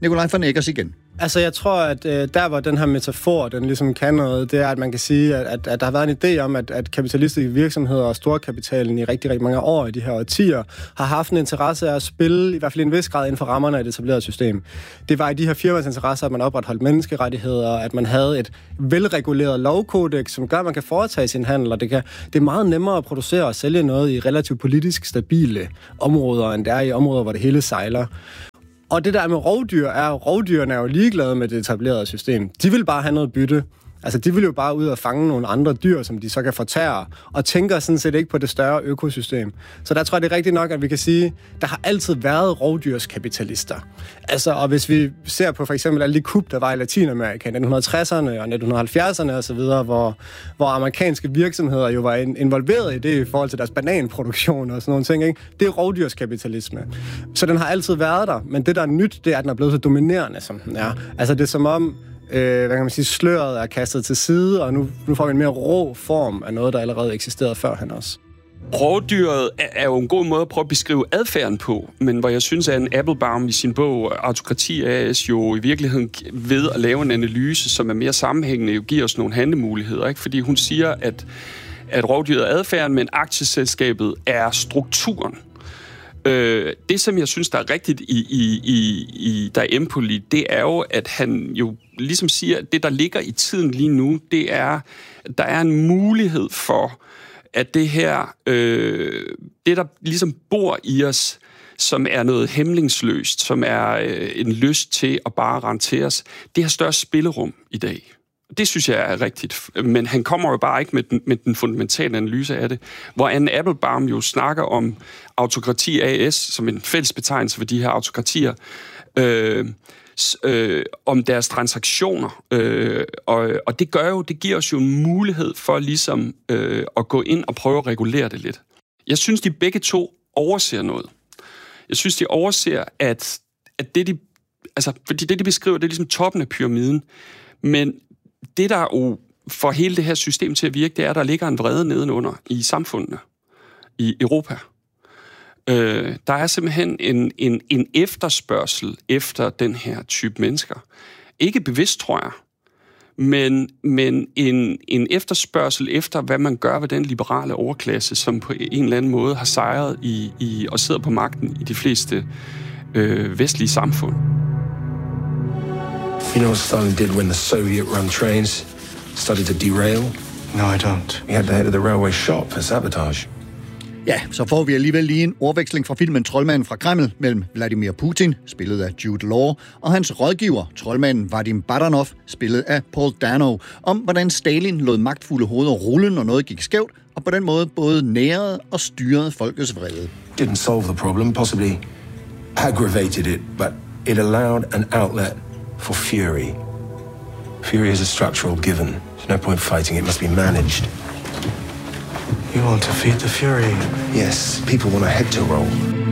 Speaker 14: Nikolaj von Eggers igen.
Speaker 13: Altså, jeg tror, at der, hvor den her metafor, den ligesom kan noget, det er, at man kan sige, at der har været en idé om, at kapitalistiske virksomheder og storkapitalen i rigtig, rigtig mange år i de her årtier har haft en interesse af at spille, i hvert fald i en vis grad, inden for rammerne af det etablerede system. Det var i de her firmas interesse, at man opretholdt menneskerettigheder, at man havde et velreguleret lovkodex, som gør, at man kan foretage sin handel, og det er meget nemmere at producere og sælge noget i relativt politisk stabile områder, end det er i områder, hvor det hele sejler. Og det der med rovdyr rovdyrene er jo ligeglade med det etablerede system. De vil bare have noget bytte. Altså, de vil jo bare ud og fange nogle andre dyr, som de så kan fortære, og tænker sådan set ikke på det større økosystem. Så der tror jeg, det er rigtigt nok, at vi kan sige, der har altid været rovdyrskapitalister. Altså, og hvis vi ser på for eksempel alle de kup, der var i Latinamerika i 1960'erne og 1970'erne osv., hvor amerikanske virksomheder jo var involveret i det i forhold til deres bananproduktion og sådan nogle ting, ikke? Det er rovdyrskapitalisme. Så den har altid været der, men det, der er nyt, det er, at den er blevet så dominerende, som den er. Altså, det er som om hvad kan man sige, sløret er kastet til side, og nu får vi en mere rå form af noget, der allerede eksisterede førhen også.
Speaker 12: Rovdyret er jo en god måde at prøve at beskrive adfærden på, men hvor jeg synes, at en Applebaum i sin bog Autokrati AS jo i virkeligheden ved at lave en analyse, som er mere sammenhængende, jo giver os nogle handlemuligheder, ikke? Fordi hun siger, at rovdyret er adfærden, men aktieselskabet er strukturen. Det, som jeg synes, der er rigtigt der er Empoli, det er jo, at han jo ligesom siger, at det, der ligger i tiden lige nu, det er, at der er en mulighed for, at det her, det der ligesom bor i os, som er noget hæmningsløst, som er en lyst til at bare rende til os, det har større spillerum i dag. Det synes jeg er rigtigt, men han kommer jo bare ikke med den fundamentale analyse af det, hvor Anne Applebaum jo snakker om Autokrati AS, som en fælles betegnelse for de her autokratier, om deres transaktioner, og det giver os jo en mulighed for ligesom at gå ind og prøve at regulere det lidt. Jeg synes, de begge to overser noget. Jeg synes, de overser, at fordi det, de beskriver, det er ligesom toppen af pyramiden, men det, der jo får hele det her system til at virke, det er, at der ligger en vrede nedenunder i samfundene i Europa. Der er simpelthen en efterspørgsel efter den her type mennesker. Ikke bevidst, tror jeg, men en efterspørgsel efter, hvad man gør ved den liberale overklasse, som på en eller anden måde har sejret og sidder på magten i de fleste vestlige samfund.
Speaker 16: You know what Stalin did when the Soviet-run trains started to derail?
Speaker 17: No, I don't.
Speaker 16: He had the head of the railway shot for sabotage.
Speaker 14: Ja, så får vi alligevel lige en ordveksling fra filmen Troldmanden fra Kreml mellem Vladimir Putin, spillet af Jude Law, og hans rådgiver, troldmanden Vadim Badanov, spillet af Paul Dano, om hvordan Stalin lod magtfulde hoveder rulle, når noget gik skævt, og på den måde både nærede og styrede folkets vrede.
Speaker 16: Didn't solve the problem, possibly aggravated it, but it allowed an outlet for fury. Fury is a structural given. There's no point fighting, it must be managed.
Speaker 17: You want to feed the fury?
Speaker 16: Yes, people want a head to roll.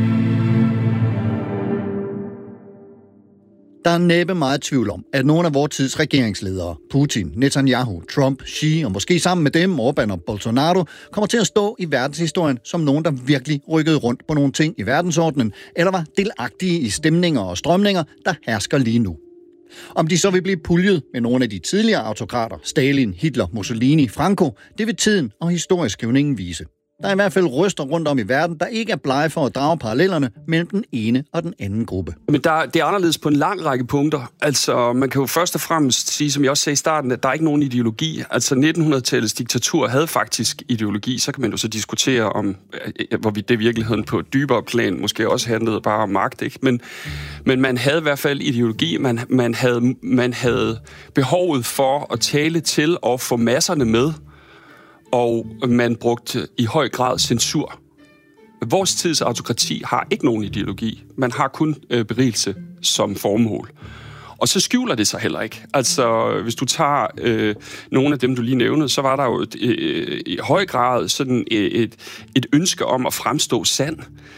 Speaker 14: Der er næppe meget tvivl om, at nogle af vores tids regeringsledere, Putin, Netanyahu, Trump, Xi og måske sammen med dem, Orbán og Bolsonaro, kommer til at stå i verdenshistorien som nogen, der virkelig rykkede rundt på nogle ting i verdensordenen, eller var delagtige i stemninger og strømninger, der hersker lige nu. Om de så vil blive puljet med nogle af de tidligere autokrater, Stalin, Hitler, Mussolini, Franco, det vil tiden og historieskrivningen vise. Der er i hvert fald røster rundt om i verden, der ikke er blege for at drage parallellerne mellem den ene og den anden gruppe.
Speaker 12: Men det er anderledes på en lang række punkter. Altså, man kan jo først og fremmest sige, som jeg også sagde i starten, at der er ikke nogen ideologi. Altså, 1900-tallets diktatur havde faktisk ideologi. Så kan man jo så diskutere om, hvorvidt det i virkeligheden på et dybere plan måske også handlede bare om magt, ikke? Men man havde i hvert fald ideologi. Man havde behovet for at tale til og få masserne med, og man brugte i høj grad censur. Vores tids autokrati har ikke nogen ideologi. Man har kun berigelse som formål. Og så skjuler det sig heller ikke. Altså, hvis du tager nogle af dem, du lige nævnede, så var der jo i høj grad sådan et ønske om at fremstå sand.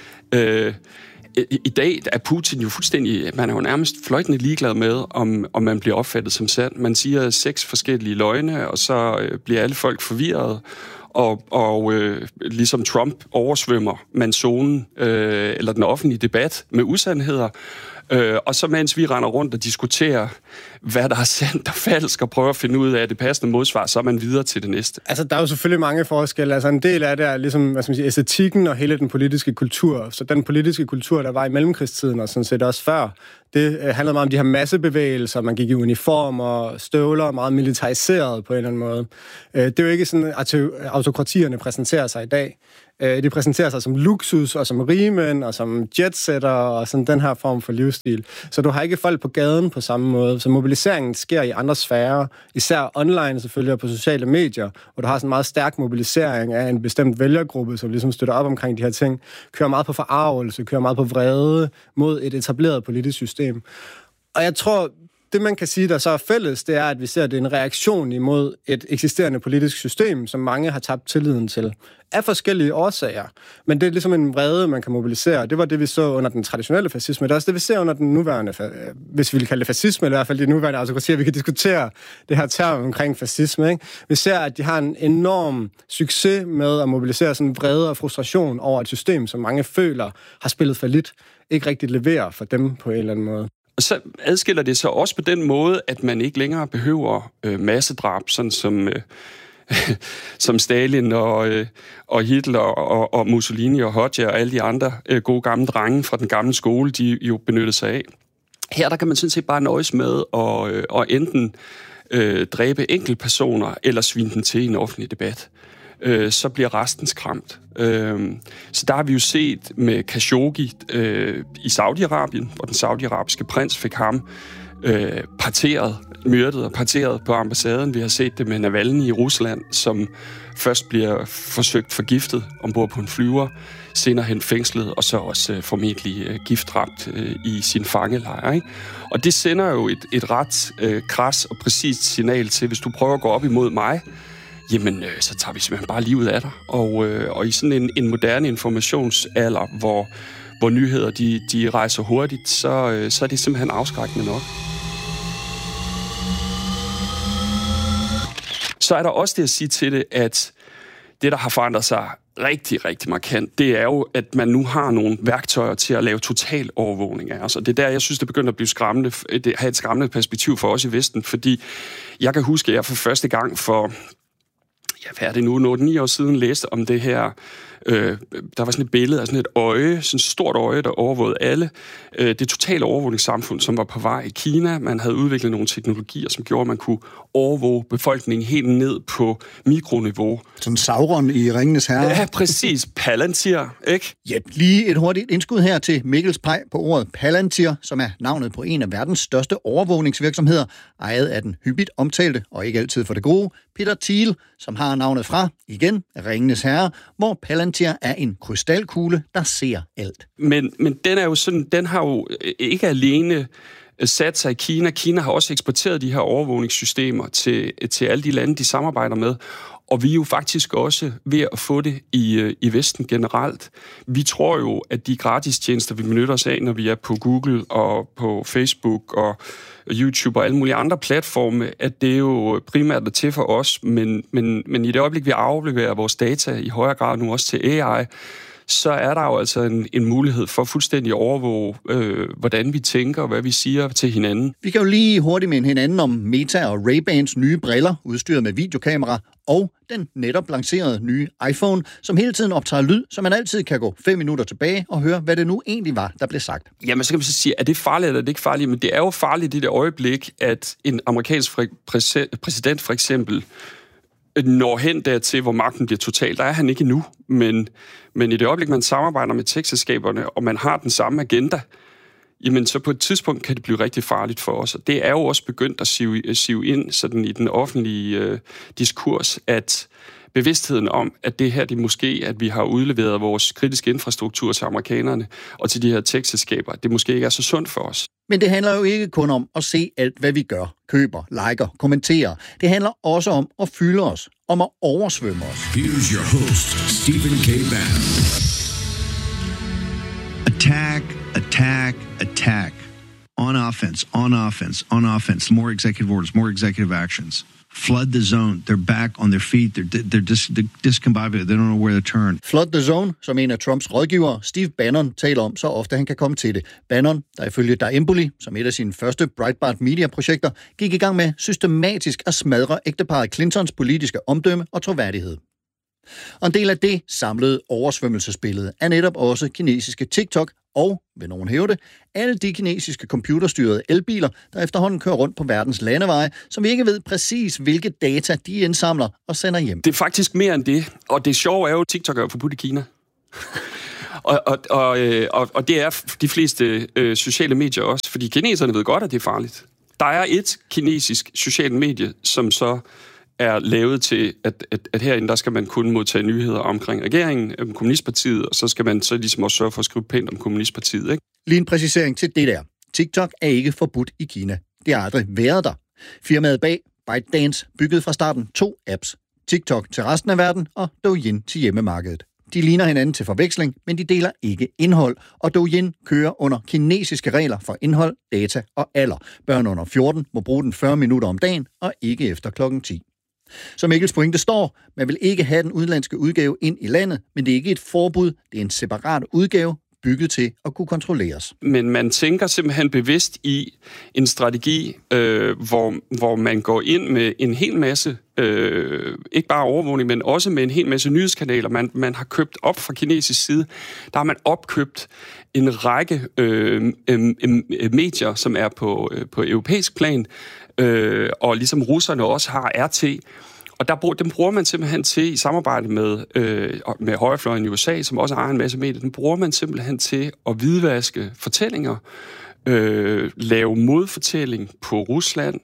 Speaker 12: I dag er Putin jo fuldstændig, man er jo nærmest fløjtende ligeglad med, om man bliver opfattet som sand. Man siger 6 forskellige løgne, og så bliver alle folk forvirret, og ligesom Trump oversvømmer man zonen, eller den offentlige debat med usandheder. Og så mens vi render rundt og diskuterer, hvad der er sandt og falsk, og prøver at finde ud af det passende modsvar, så er man videre til det næste.
Speaker 13: Altså, der er jo selvfølgelig mange forskelle. Altså, en del af det er ligesom, hvad skal man sige, æstetikken og hele den politiske kultur. Så den politiske kultur, der var i mellemkrigstiden, og sådan set også før, det handlede meget om de her massebevægelser. Man gik i uniformer, støvler, meget militariseret på en eller anden måde. Det er jo ikke sådan, at autokratierne præsenterer sig i dag. De præsenterer sig som luksus, og som rigmænd, og som jetsetter, og sådan den her form for livsstil. Så du har ikke folk på gaden på samme måde. Så mobiliseringen sker i andre sfærer, især online selvfølgelig, og på sociale medier, hvor du har sådan en meget stærk mobilisering af en bestemt vælgergruppe, som ligesom støtter op omkring de her ting, kører meget på forarvelse, kører meget på vrede mod et etableret politisk system. Og jeg tror, det man kan sige, der så er fælles, det er, at vi ser, at det er en reaktion imod et eksisterende politisk system, som mange har tabt tilliden til, af forskellige årsager. Men det er ligesom en vrede, man kan mobilisere. Det var det, vi så under den traditionelle fascisme. Det er også det, vi ser under den nuværende, hvis vi vil kalde det fascisme, eller i hvert fald de nuværende autokratier. Vi kan diskutere det her term omkring fascisme. Ikke? Vi ser, at de har en enorm succes med at mobilisere sådan vrede og frustration over et system, som mange føler har spillet fallit, ikke rigtig leverer for dem på en eller anden måde.
Speaker 12: Og så adskiller det sig også på den måde, at man ikke længere behøver massedrab, sådan som Stalin og Hitler og Mussolini og Hoxha og alle de andre gode gamle drenge fra den gamle skole, de jo benyttede sig af. Her der kan man sådan set bare nøjes med at enten dræbe enkeltpersoner eller svine dem til i en offentlig debat. Så bliver resten skræmt. Så der har vi jo set med Khashoggi i Saudi-Arabien, hvor den saudiarabiske prins fik ham myrdet og parteret på ambassaden. Vi har set det med Navalny i Rusland, som først bliver forsøgt forgiftet ombord på en flyver, senere hen fængslet, og så også formentlig giftdræbt i sin fangelejr. Ikke? Og det sender jo et ret kras og præcist signal til, hvis du prøver at gå op imod mig, jamen, så tager vi simpelthen bare livet af dig. Og i sådan en moderne informationsalder, hvor nyheder de rejser hurtigt, så er det simpelthen afskrækkende nok. Så er der også det at sige til det, at det, der har forandret sig rigtig, rigtig markant, det er jo, at man nu har nogle værktøjer til at lave total overvågning af os. Og det er der, jeg synes, det begynder at blive skræmmende, det har et skræmmende perspektiv for os i Vesten, fordi jeg kan huske, at jeg for første gang for hvad er det nu, 8-9 år siden læste om det her. Der var sådan et billede af sådan et øje, sådan et stort øje, der overvågede alle. Det totale overvågningssamfund, som var på vej i Kina. Man havde udviklet nogle teknologier, som gjorde, at man kunne overvåge befolkningen helt ned på mikroniveau.
Speaker 14: Sådan Sauron i Ringenes Herre.
Speaker 12: Ja, præcis. Palantir, ikke?
Speaker 14: Ja, lige et hurtigt indskud her til Mikkels peg på ordet Palantir, som er navnet på en af verdens største overvågningsvirksomheder, ejet af den hyppigt omtalte, og ikke altid for det gode, Peter Thiel, som har navnet fra, igen, Ringenes Herre, hvor Palantir er en krystalkugle, der ser alt.
Speaker 12: Men den er jo sådan, den har jo ikke alene sat sig i Kina. Kina har også eksporteret de her overvågningssystemer til alle de lande, de samarbejder med. Og vi er jo faktisk også ved at få det i Vesten generelt. Vi tror jo, at de gratistjenester, vi benytter os af, når vi er på Google og på Facebook og YouTube og alle mulige andre platforme, at det er jo primært er til for os, men i det øjeblik, vi afleverer vores data i højere grad nu også til AI, så er der jo altså en mulighed for fuldstændig at overvåge, hvordan vi tænker og hvad vi siger til hinanden.
Speaker 14: Vi kan jo lige hurtigt minde hinanden om Meta og Ray-Bans nye briller, udstyret med videokamera, og den netop lancerede nye iPhone, som hele tiden optager lyd, så man altid kan gå 5 minutter tilbage og høre, hvad det nu egentlig var, der blev sagt.
Speaker 12: Jamen, så kan man så sige, er det farligt eller er det ikke farligt? Men det er jo farligt i det øjeblik, at en amerikansk præsident for eksempel når hen dertil, hvor magten bliver total. Der er han ikke endnu, men i det øjeblik, man samarbejder med tech-selskaberne, og man har den samme agenda, jamen så på et tidspunkt kan det blive rigtig farligt for os. Og det er jo også begyndt at sive ind sådan i den offentlige diskurs, at bevidstheden om, at det her, det måske, at vi har udleveret vores kritiske infrastruktur til amerikanerne og til de her tech-selskaber, det måske ikke er så sundt for os.
Speaker 14: Men det handler jo ikke kun om at se alt, hvad vi gør, køber, liker, kommenterer. Det handler også om at fylde os, om at oversvømme os.
Speaker 4: Here's your host, Stephen K. Bannon.
Speaker 18: Attack, attack, attack. On offense, on offense, on offense. More executive orders, more executive actions. flood the zone. They're back on their feet. They're discombobulated. They don't know where to turn.
Speaker 14: Flood the zone, som en af Trumps rådgivere, Steve Bannon, taler om så ofte han kan komme til det. Bannon, der ifølge Empoli, som et af sine første Breitbart Media-projekter, gik i gang med systematisk at smadre ægteparret Clintons politiske omdømme og troværdighed. Og en del af det samlede oversvømmelsesbillede er netop også kinesiske TikTok og, vil nogen hæve det, alle de kinesiske computerstyrede elbiler, der efterhånden kører rundt på verdens landeveje, som vi ikke ved præcis, hvilke data de indsamler og sender hjem.
Speaker 12: Det er faktisk mere end det, og det sjove er jo, at TikTok er forbudt i Kina. og det er de fleste sociale medier også, fordi kineserne ved godt, at det er farligt. Der er et kinesisk socialt medie, som så er lavet til, at herinde, der skal man kun modtage nyheder omkring regeringen, om kommunistpartiet, og så skal man så ligesom også sørge for at skrive pænt om kommunistpartiet, ikke?
Speaker 14: Lige en præcisering til det der. TikTok er ikke forbudt i Kina. Det har aldrig været der. Firmaet bag, ByteDance, byggede fra starten 2 apps. TikTok til resten af verden og Douyin til hjemmemarkedet. De ligner hinanden til forveksling, men de deler ikke indhold, og Douyin kører under kinesiske regler for indhold, data og alder. Børn under 14 må bruge den 40 minutter om dagen, og ikke efter klokken 10. Som Mikkels pointe står, man vil ikke have den udenlandske udgave ind i landet, men det er ikke et forbud, det er en separat udgave, bygget til at kunne kontrolleres.
Speaker 12: Men man tænker simpelthen bevidst i en strategi, hvor man går ind med en hel masse, ikke bare overvågning, men også med en hel masse nyhedskanaler, man har købt op fra kinesisk side. Der har man opkøbt en række medier, som er på europæisk plan, og ligesom russerne også har RT. Og dem bruger man simpelthen til, i samarbejde med højrefløjen i USA, som også har en masse medier, den bruger man simpelthen til at hvidvaske fortællinger, lave modfortælling på Rusland,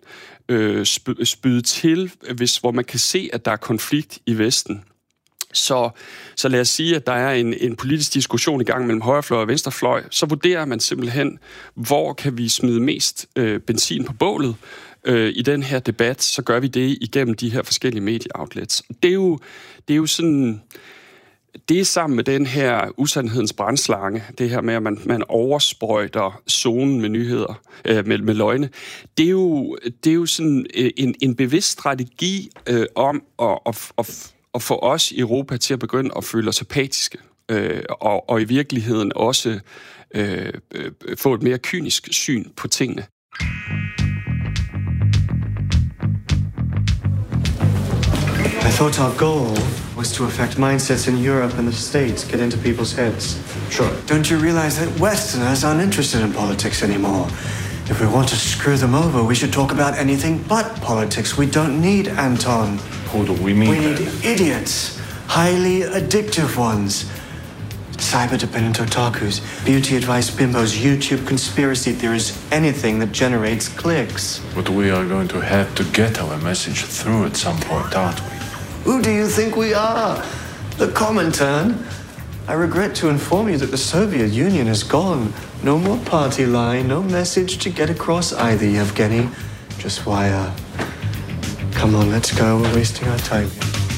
Speaker 12: spyde til, hvor man kan se, at der er konflikt i Vesten. Så lad os sige, at der er en politisk diskussion i gang mellem højrefløj og venstrefløj, så vurderer man simpelthen, hvor kan vi smide mest benzin på bålet i den her debat, så gør vi det igennem de her forskellige medieoutlets. Det er jo sådan, det er sammen med den her usandhedens brandslange, det her med, at man oversprøjter zonen med nyheder, med løgne. Det er jo sådan en bevidst strategi om at få os i Europa til at begynde at føle os apatiske, og i virkeligheden også få et mere kynisk syn på tingene.
Speaker 17: I thought our goal was to affect mindsets in Europe and the States, get into people's heads.
Speaker 16: Sure.
Speaker 17: Don't you realize that Westerners aren't interested in politics anymore? If we want to screw them over, we should talk about anything but politics. We don't need Anton.
Speaker 16: Who do we mean?
Speaker 17: We need idiots. Highly addictive ones. Cyber-dependent otakus, beauty advice bimbos, YouTube conspiracy theories, anything that generates clicks.
Speaker 16: But we are going to have to get our message through at some point, aren't we?
Speaker 17: Who do you think we are? The Comintern? I regret to inform you that the Soviet Union is gone. No more party line, no message to get across either, Yevgeny. Just wire. Come on, let's go. We're wasting our time.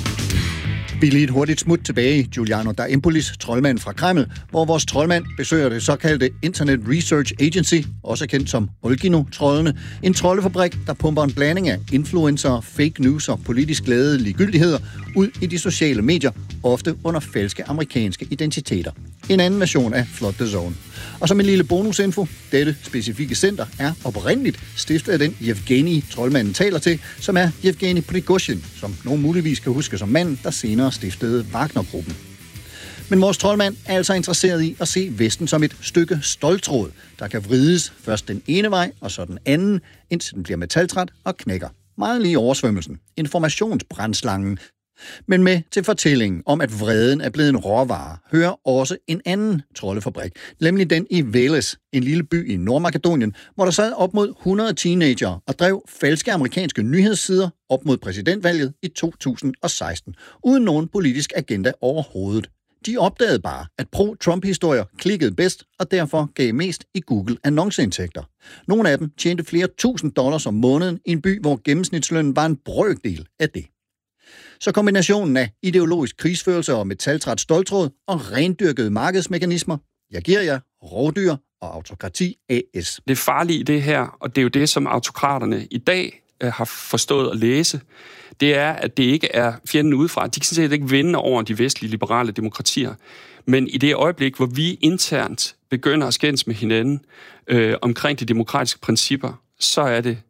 Speaker 14: Vi er lige et hurtigt smut tilbage i Giuliano da Empolis, troldmand fra Kreml, hvor vores troldmand besøger det såkaldte Internet Research Agency, også kendt som Olgino-troldene, en troldefabrik, der pumper en blanding af influencer, fake news og politisk ladede ligegyldigheder ud i de sociale medier, ofte under falske amerikanske identiteter. En anden version af Flood the Zone. Og som en lille bonusinfo, dette specifikke center er oprindeligt stiftet af den Yevgeny, troldmanden taler til, som er Yevgeny Prigozhin, som nogen muligvis kan huske som manden, der senere stiftede Wagner-gruppen. Men vores troldmand er altså interesseret i at se Vesten som et stykke ståltråd, der kan vrides først den ene vej og så den anden, indtil den bliver metaltræt og knækker. Meget lige oversvømmelsen. Informationsbrandslangen. Men med til fortællingen om, at vreden er blevet en råvare, hører også en anden troldefabrik, nemlig den i Veles, en lille by i Nordmakedonien, hvor der sad op mod 100 teenager og drev falske amerikanske nyhedssider op mod præsidentvalget i 2016, uden nogen politisk agenda overhovedet. De opdagede bare, at pro-Trump-historier klikkede bedst og derfor gav mest i Google-annonceindtægter. Nogle af dem tjente flere $1,000 om måneden i en by, hvor gennemsnitslønnen var en brøkdel af det. Så kombinationen af ideologisk krigsførelse og metaltræt ståltråd og rendyrkede markedsmekanismer, jeg giver jer rovdyr og autokrati AS.
Speaker 12: Det farlige i det her, og det er jo det, som autokraterne i dag har forstået at læse, det er, at det ikke er fjenden udefra. De kan sådan set ikke vinde over de vestlige liberale demokratier. Men i det øjeblik, hvor vi internt begynder at skændes med hinanden omkring de demokratiske principper, så er det,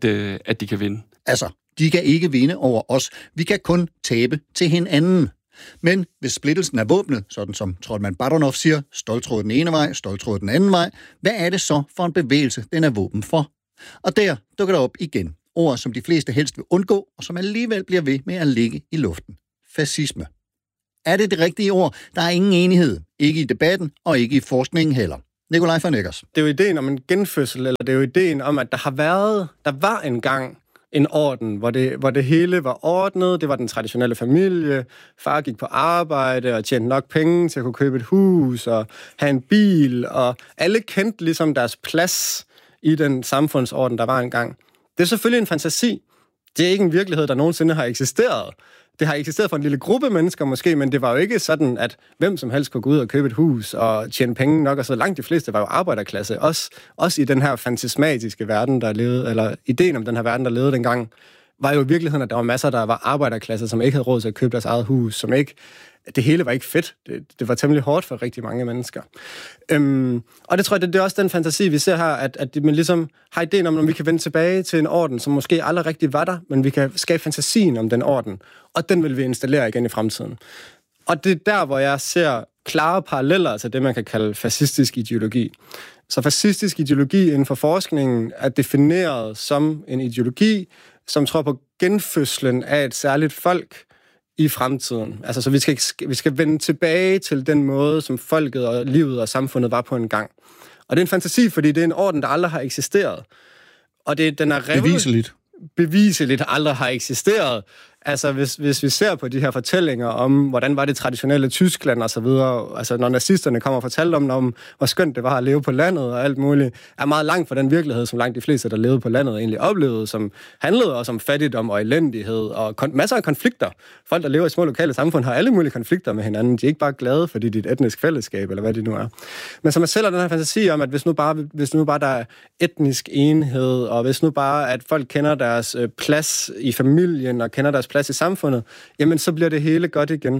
Speaker 12: at de kan vinde.
Speaker 14: Altså, de kan ikke vinde over os. Vi kan kun tabe til hinanden. Men hvis splittelsen er våbnet, sådan som Troldmand Badonov siger, stoltråd den ene vej, stoltråd den anden vej, hvad er det så for en bevægelse, den er våben for? Og der dukker der op igen ord, som de fleste helst vil undgå, og som alligevel bliver ved med at ligge i luften. Fascisme. Er det rigtige ord? Der er ingen enighed. Ikke i debatten, og ikke i forskningen heller. Nikolaj von Eggers.
Speaker 13: Det er jo ideen om en genfødsel, eller det er jo ideen om, at der var engang en orden, hvor det hele var ordnet. Det var den traditionelle familie. Far gik på arbejde og tjente nok penge til at kunne købe et hus og have en bil, og alle kendte ligesom deres plads i den samfundsorden, der var engang. Det er selvfølgelig en fantasi. Det er ikke en virkelighed, der nogensinde har eksisteret. Det har eksisteret for en lille gruppe mennesker måske, men det var jo ikke sådan, at hvem som helst kunne gå ud og købe et hus og tjene penge nok, og så langt de fleste var jo arbejderklasse. Også i den her fantasmatiske verden, der levede, eller ideen om den her verden, der levede dengang, var jo i virkeligheden, at der var masser, der var arbejderklasse, som ikke havde råd til at købe deres eget hus, som ikke... Det hele var ikke fedt. Det var temmelig hårdt for rigtig mange mennesker. Og det tror jeg, det er også den fantasi, vi ser her, at man ligesom har ideen om, at vi kan vende tilbage til en orden, som måske aldrig rigtig var der, men vi kan skabe fantasien om den orden, og den vil vi installere igen i fremtiden. Og det er der, hvor jeg ser klare paralleller til det, man kan kalde fascistisk ideologi. Så fascistisk ideologi inden for forskningen er defineret som en ideologi, som tror på genfødslen af et særligt folk i fremtiden. Altså, så vi skal vende tilbage til den måde, som folket og livet og samfundet var på en gang. Og det er en fantasi, fordi det er en orden, der aldrig har eksisteret. Og den er beviseligt aldrig har eksisteret. Altså, hvis vi ser på de her fortællinger om, hvordan var det traditionelle Tyskland og så videre, altså når nazisterne kommer og fortalte om, hvor skønt det var at leve på landet og alt muligt, er meget langt fra den virkelighed, som langt de fleste, der levede på landet, egentlig oplevede, som handlede også om fattigdom og elendighed og masser af konflikter. Folk, der lever i små lokale samfund, har alle mulige konflikter med hinanden. De er ikke bare glade, fordi de er et etnisk fællesskab, eller hvad det nu er. Men så man sælger den her fantasi om, at hvis nu bare der er etnisk enhed, og hvis nu bare, at folk kender deres plads i familien og kender deres plads i samfundet, jamen så bliver det hele godt igen.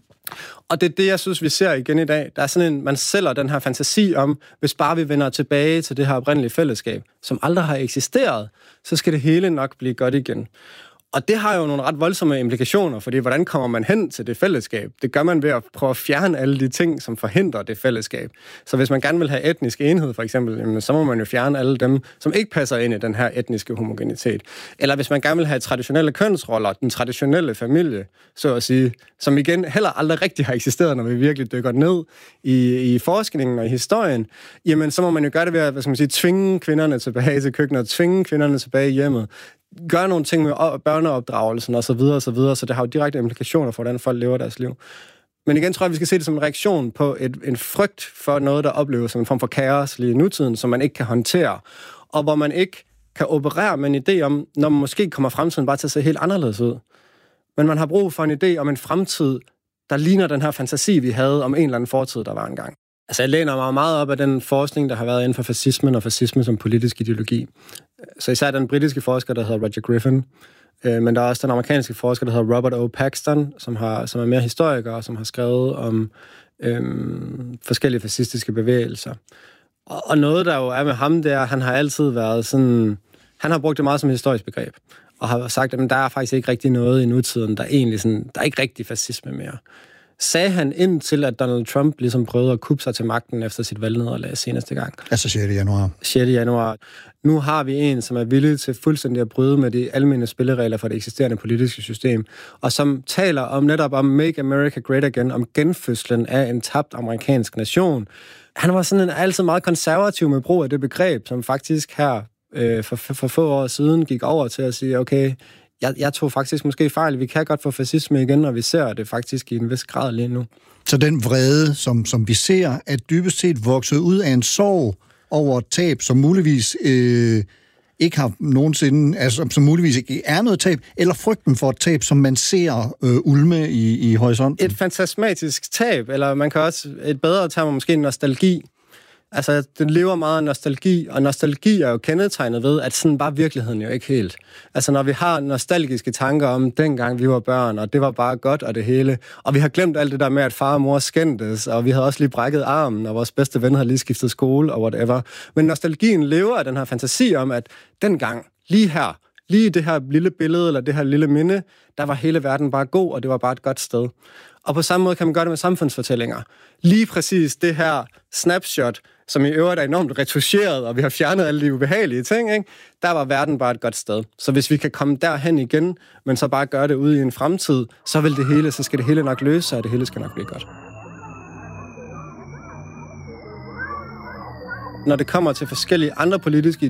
Speaker 13: Og det er det, jeg synes, vi ser igen i dag. Der er sådan man sælger den her fantasi om, hvis bare vi vender tilbage til det her oprindelige fællesskab, som aldrig har eksisteret, så skal det hele nok blive godt igen. Og det har jo nogle ret voldsomme implikationer, fordi hvordan kommer man hen til det fællesskab? Det gør man ved at prøve at fjerne alle de ting, som forhindrer det fællesskab. Så hvis man gerne vil have etnisk enhed, for eksempel, så må man jo fjerne alle dem, som ikke passer ind i den her etniske homogenitet. Eller hvis man gerne vil have traditionelle kønsroller, den traditionelle familie, så at sige, som igen heller aldrig rigtig har eksisteret, når vi virkelig dykker ned i forskningen og i historien, jamen så må man jo gøre det ved at, tvinge kvinderne tilbage til køkkenet, tvinge kvinderne tilbage i hjemmet, gøre nogle ting med børneopdragelsen og så videre, så det har jo direkte implikationer for, hvordan folk lever deres liv. Men igen tror jeg, vi skal se det som en reaktion på en frygt for noget, der opleves som en form for kaos lige i nutiden, som man ikke kan håndtere, og hvor man ikke kan operere med en idé om, når man måske kommer fremtiden bare til at se helt anderledes ud. Men man har brug for en idé om en fremtid, der ligner den her fantasi, vi havde om en eller anden fortid, der var engang. Altså, jeg læner mig meget op af den forskning, der har været inden for fascismen og fascisme som politisk ideologi. Så især den britiske forsker, der hedder Roger Griffin, men der er også den amerikanske forsker, der hedder Robert O. Paxton, som er mere historiker, og som har skrevet om forskellige fascistiske bevægelser. Og noget, der jo er med ham, det er, at han har altid været sådan... Han har brugt det meget som et historisk begreb, og har sagt, at der er faktisk ikke rigtig noget i nutiden, der er ikke rigtig fascisme mere. Sagde han indtil, at Donald Trump ligesom prøvede at kuppe sig til magten efter sit valgnederlag seneste gang.
Speaker 14: Altså 6. januar.
Speaker 13: 6. januar. Nu har vi en, som er villig til fuldstændig at bryde med de almindelige spilleregler for det eksisterende politiske system, og som taler om netop om Make America Great Again, om genfødslen af en tabt amerikansk nation. Han var sådan altid meget konservativ med brug af det begreb, som faktisk her for få år siden gik over til at sige, okay, jeg tog faktisk måske fejl. Vi kan godt få fascisme igen, og vi ser det faktisk i en vis grad lige nu.
Speaker 14: Så den vrede, som vi ser, er dybest set vokset ud af en sorg over et tab, som muligvis ikke har nogensinde, altså som muligvis ikke er noget tab, eller frygten for et tab, som man ser ulme i horisonten?
Speaker 13: Et fantasmatisk tab, eller man kan også, et bedre term måske en nostalgi. Altså, den lever meget af nostalgi, og nostalgi er jo kendetegnet ved, at sådan var virkeligheden jo ikke helt. Altså, når vi har nostalgiske tanker om dengang vi var børn, og det var bare godt og det hele, og vi har glemt alt det der med, at far og mor skændtes, og vi havde også lige brækket armen, og vores bedste ven havde lige skiftet skole og whatever. Men nostalgien lever af den her fantasi om, at dengang, lige her, lige i det her lille billede, eller det her lille minde, der var hele verden bare god, og det var bare et godt sted. Og på samme måde kan man gøre det med samfundsfortællinger. Lige præcis det her snapshot, som i øvrigt er enormt retuscheret, og vi har fjernet alle de ubehagelige ting, ikke? Der var verden bare et godt sted. Så hvis vi kan komme derhen igen, men så bare gøre det ude i en fremtid, så skal det hele nok løse sig, og det hele skal nok blive godt. Når det kommer til forskellige andre politiske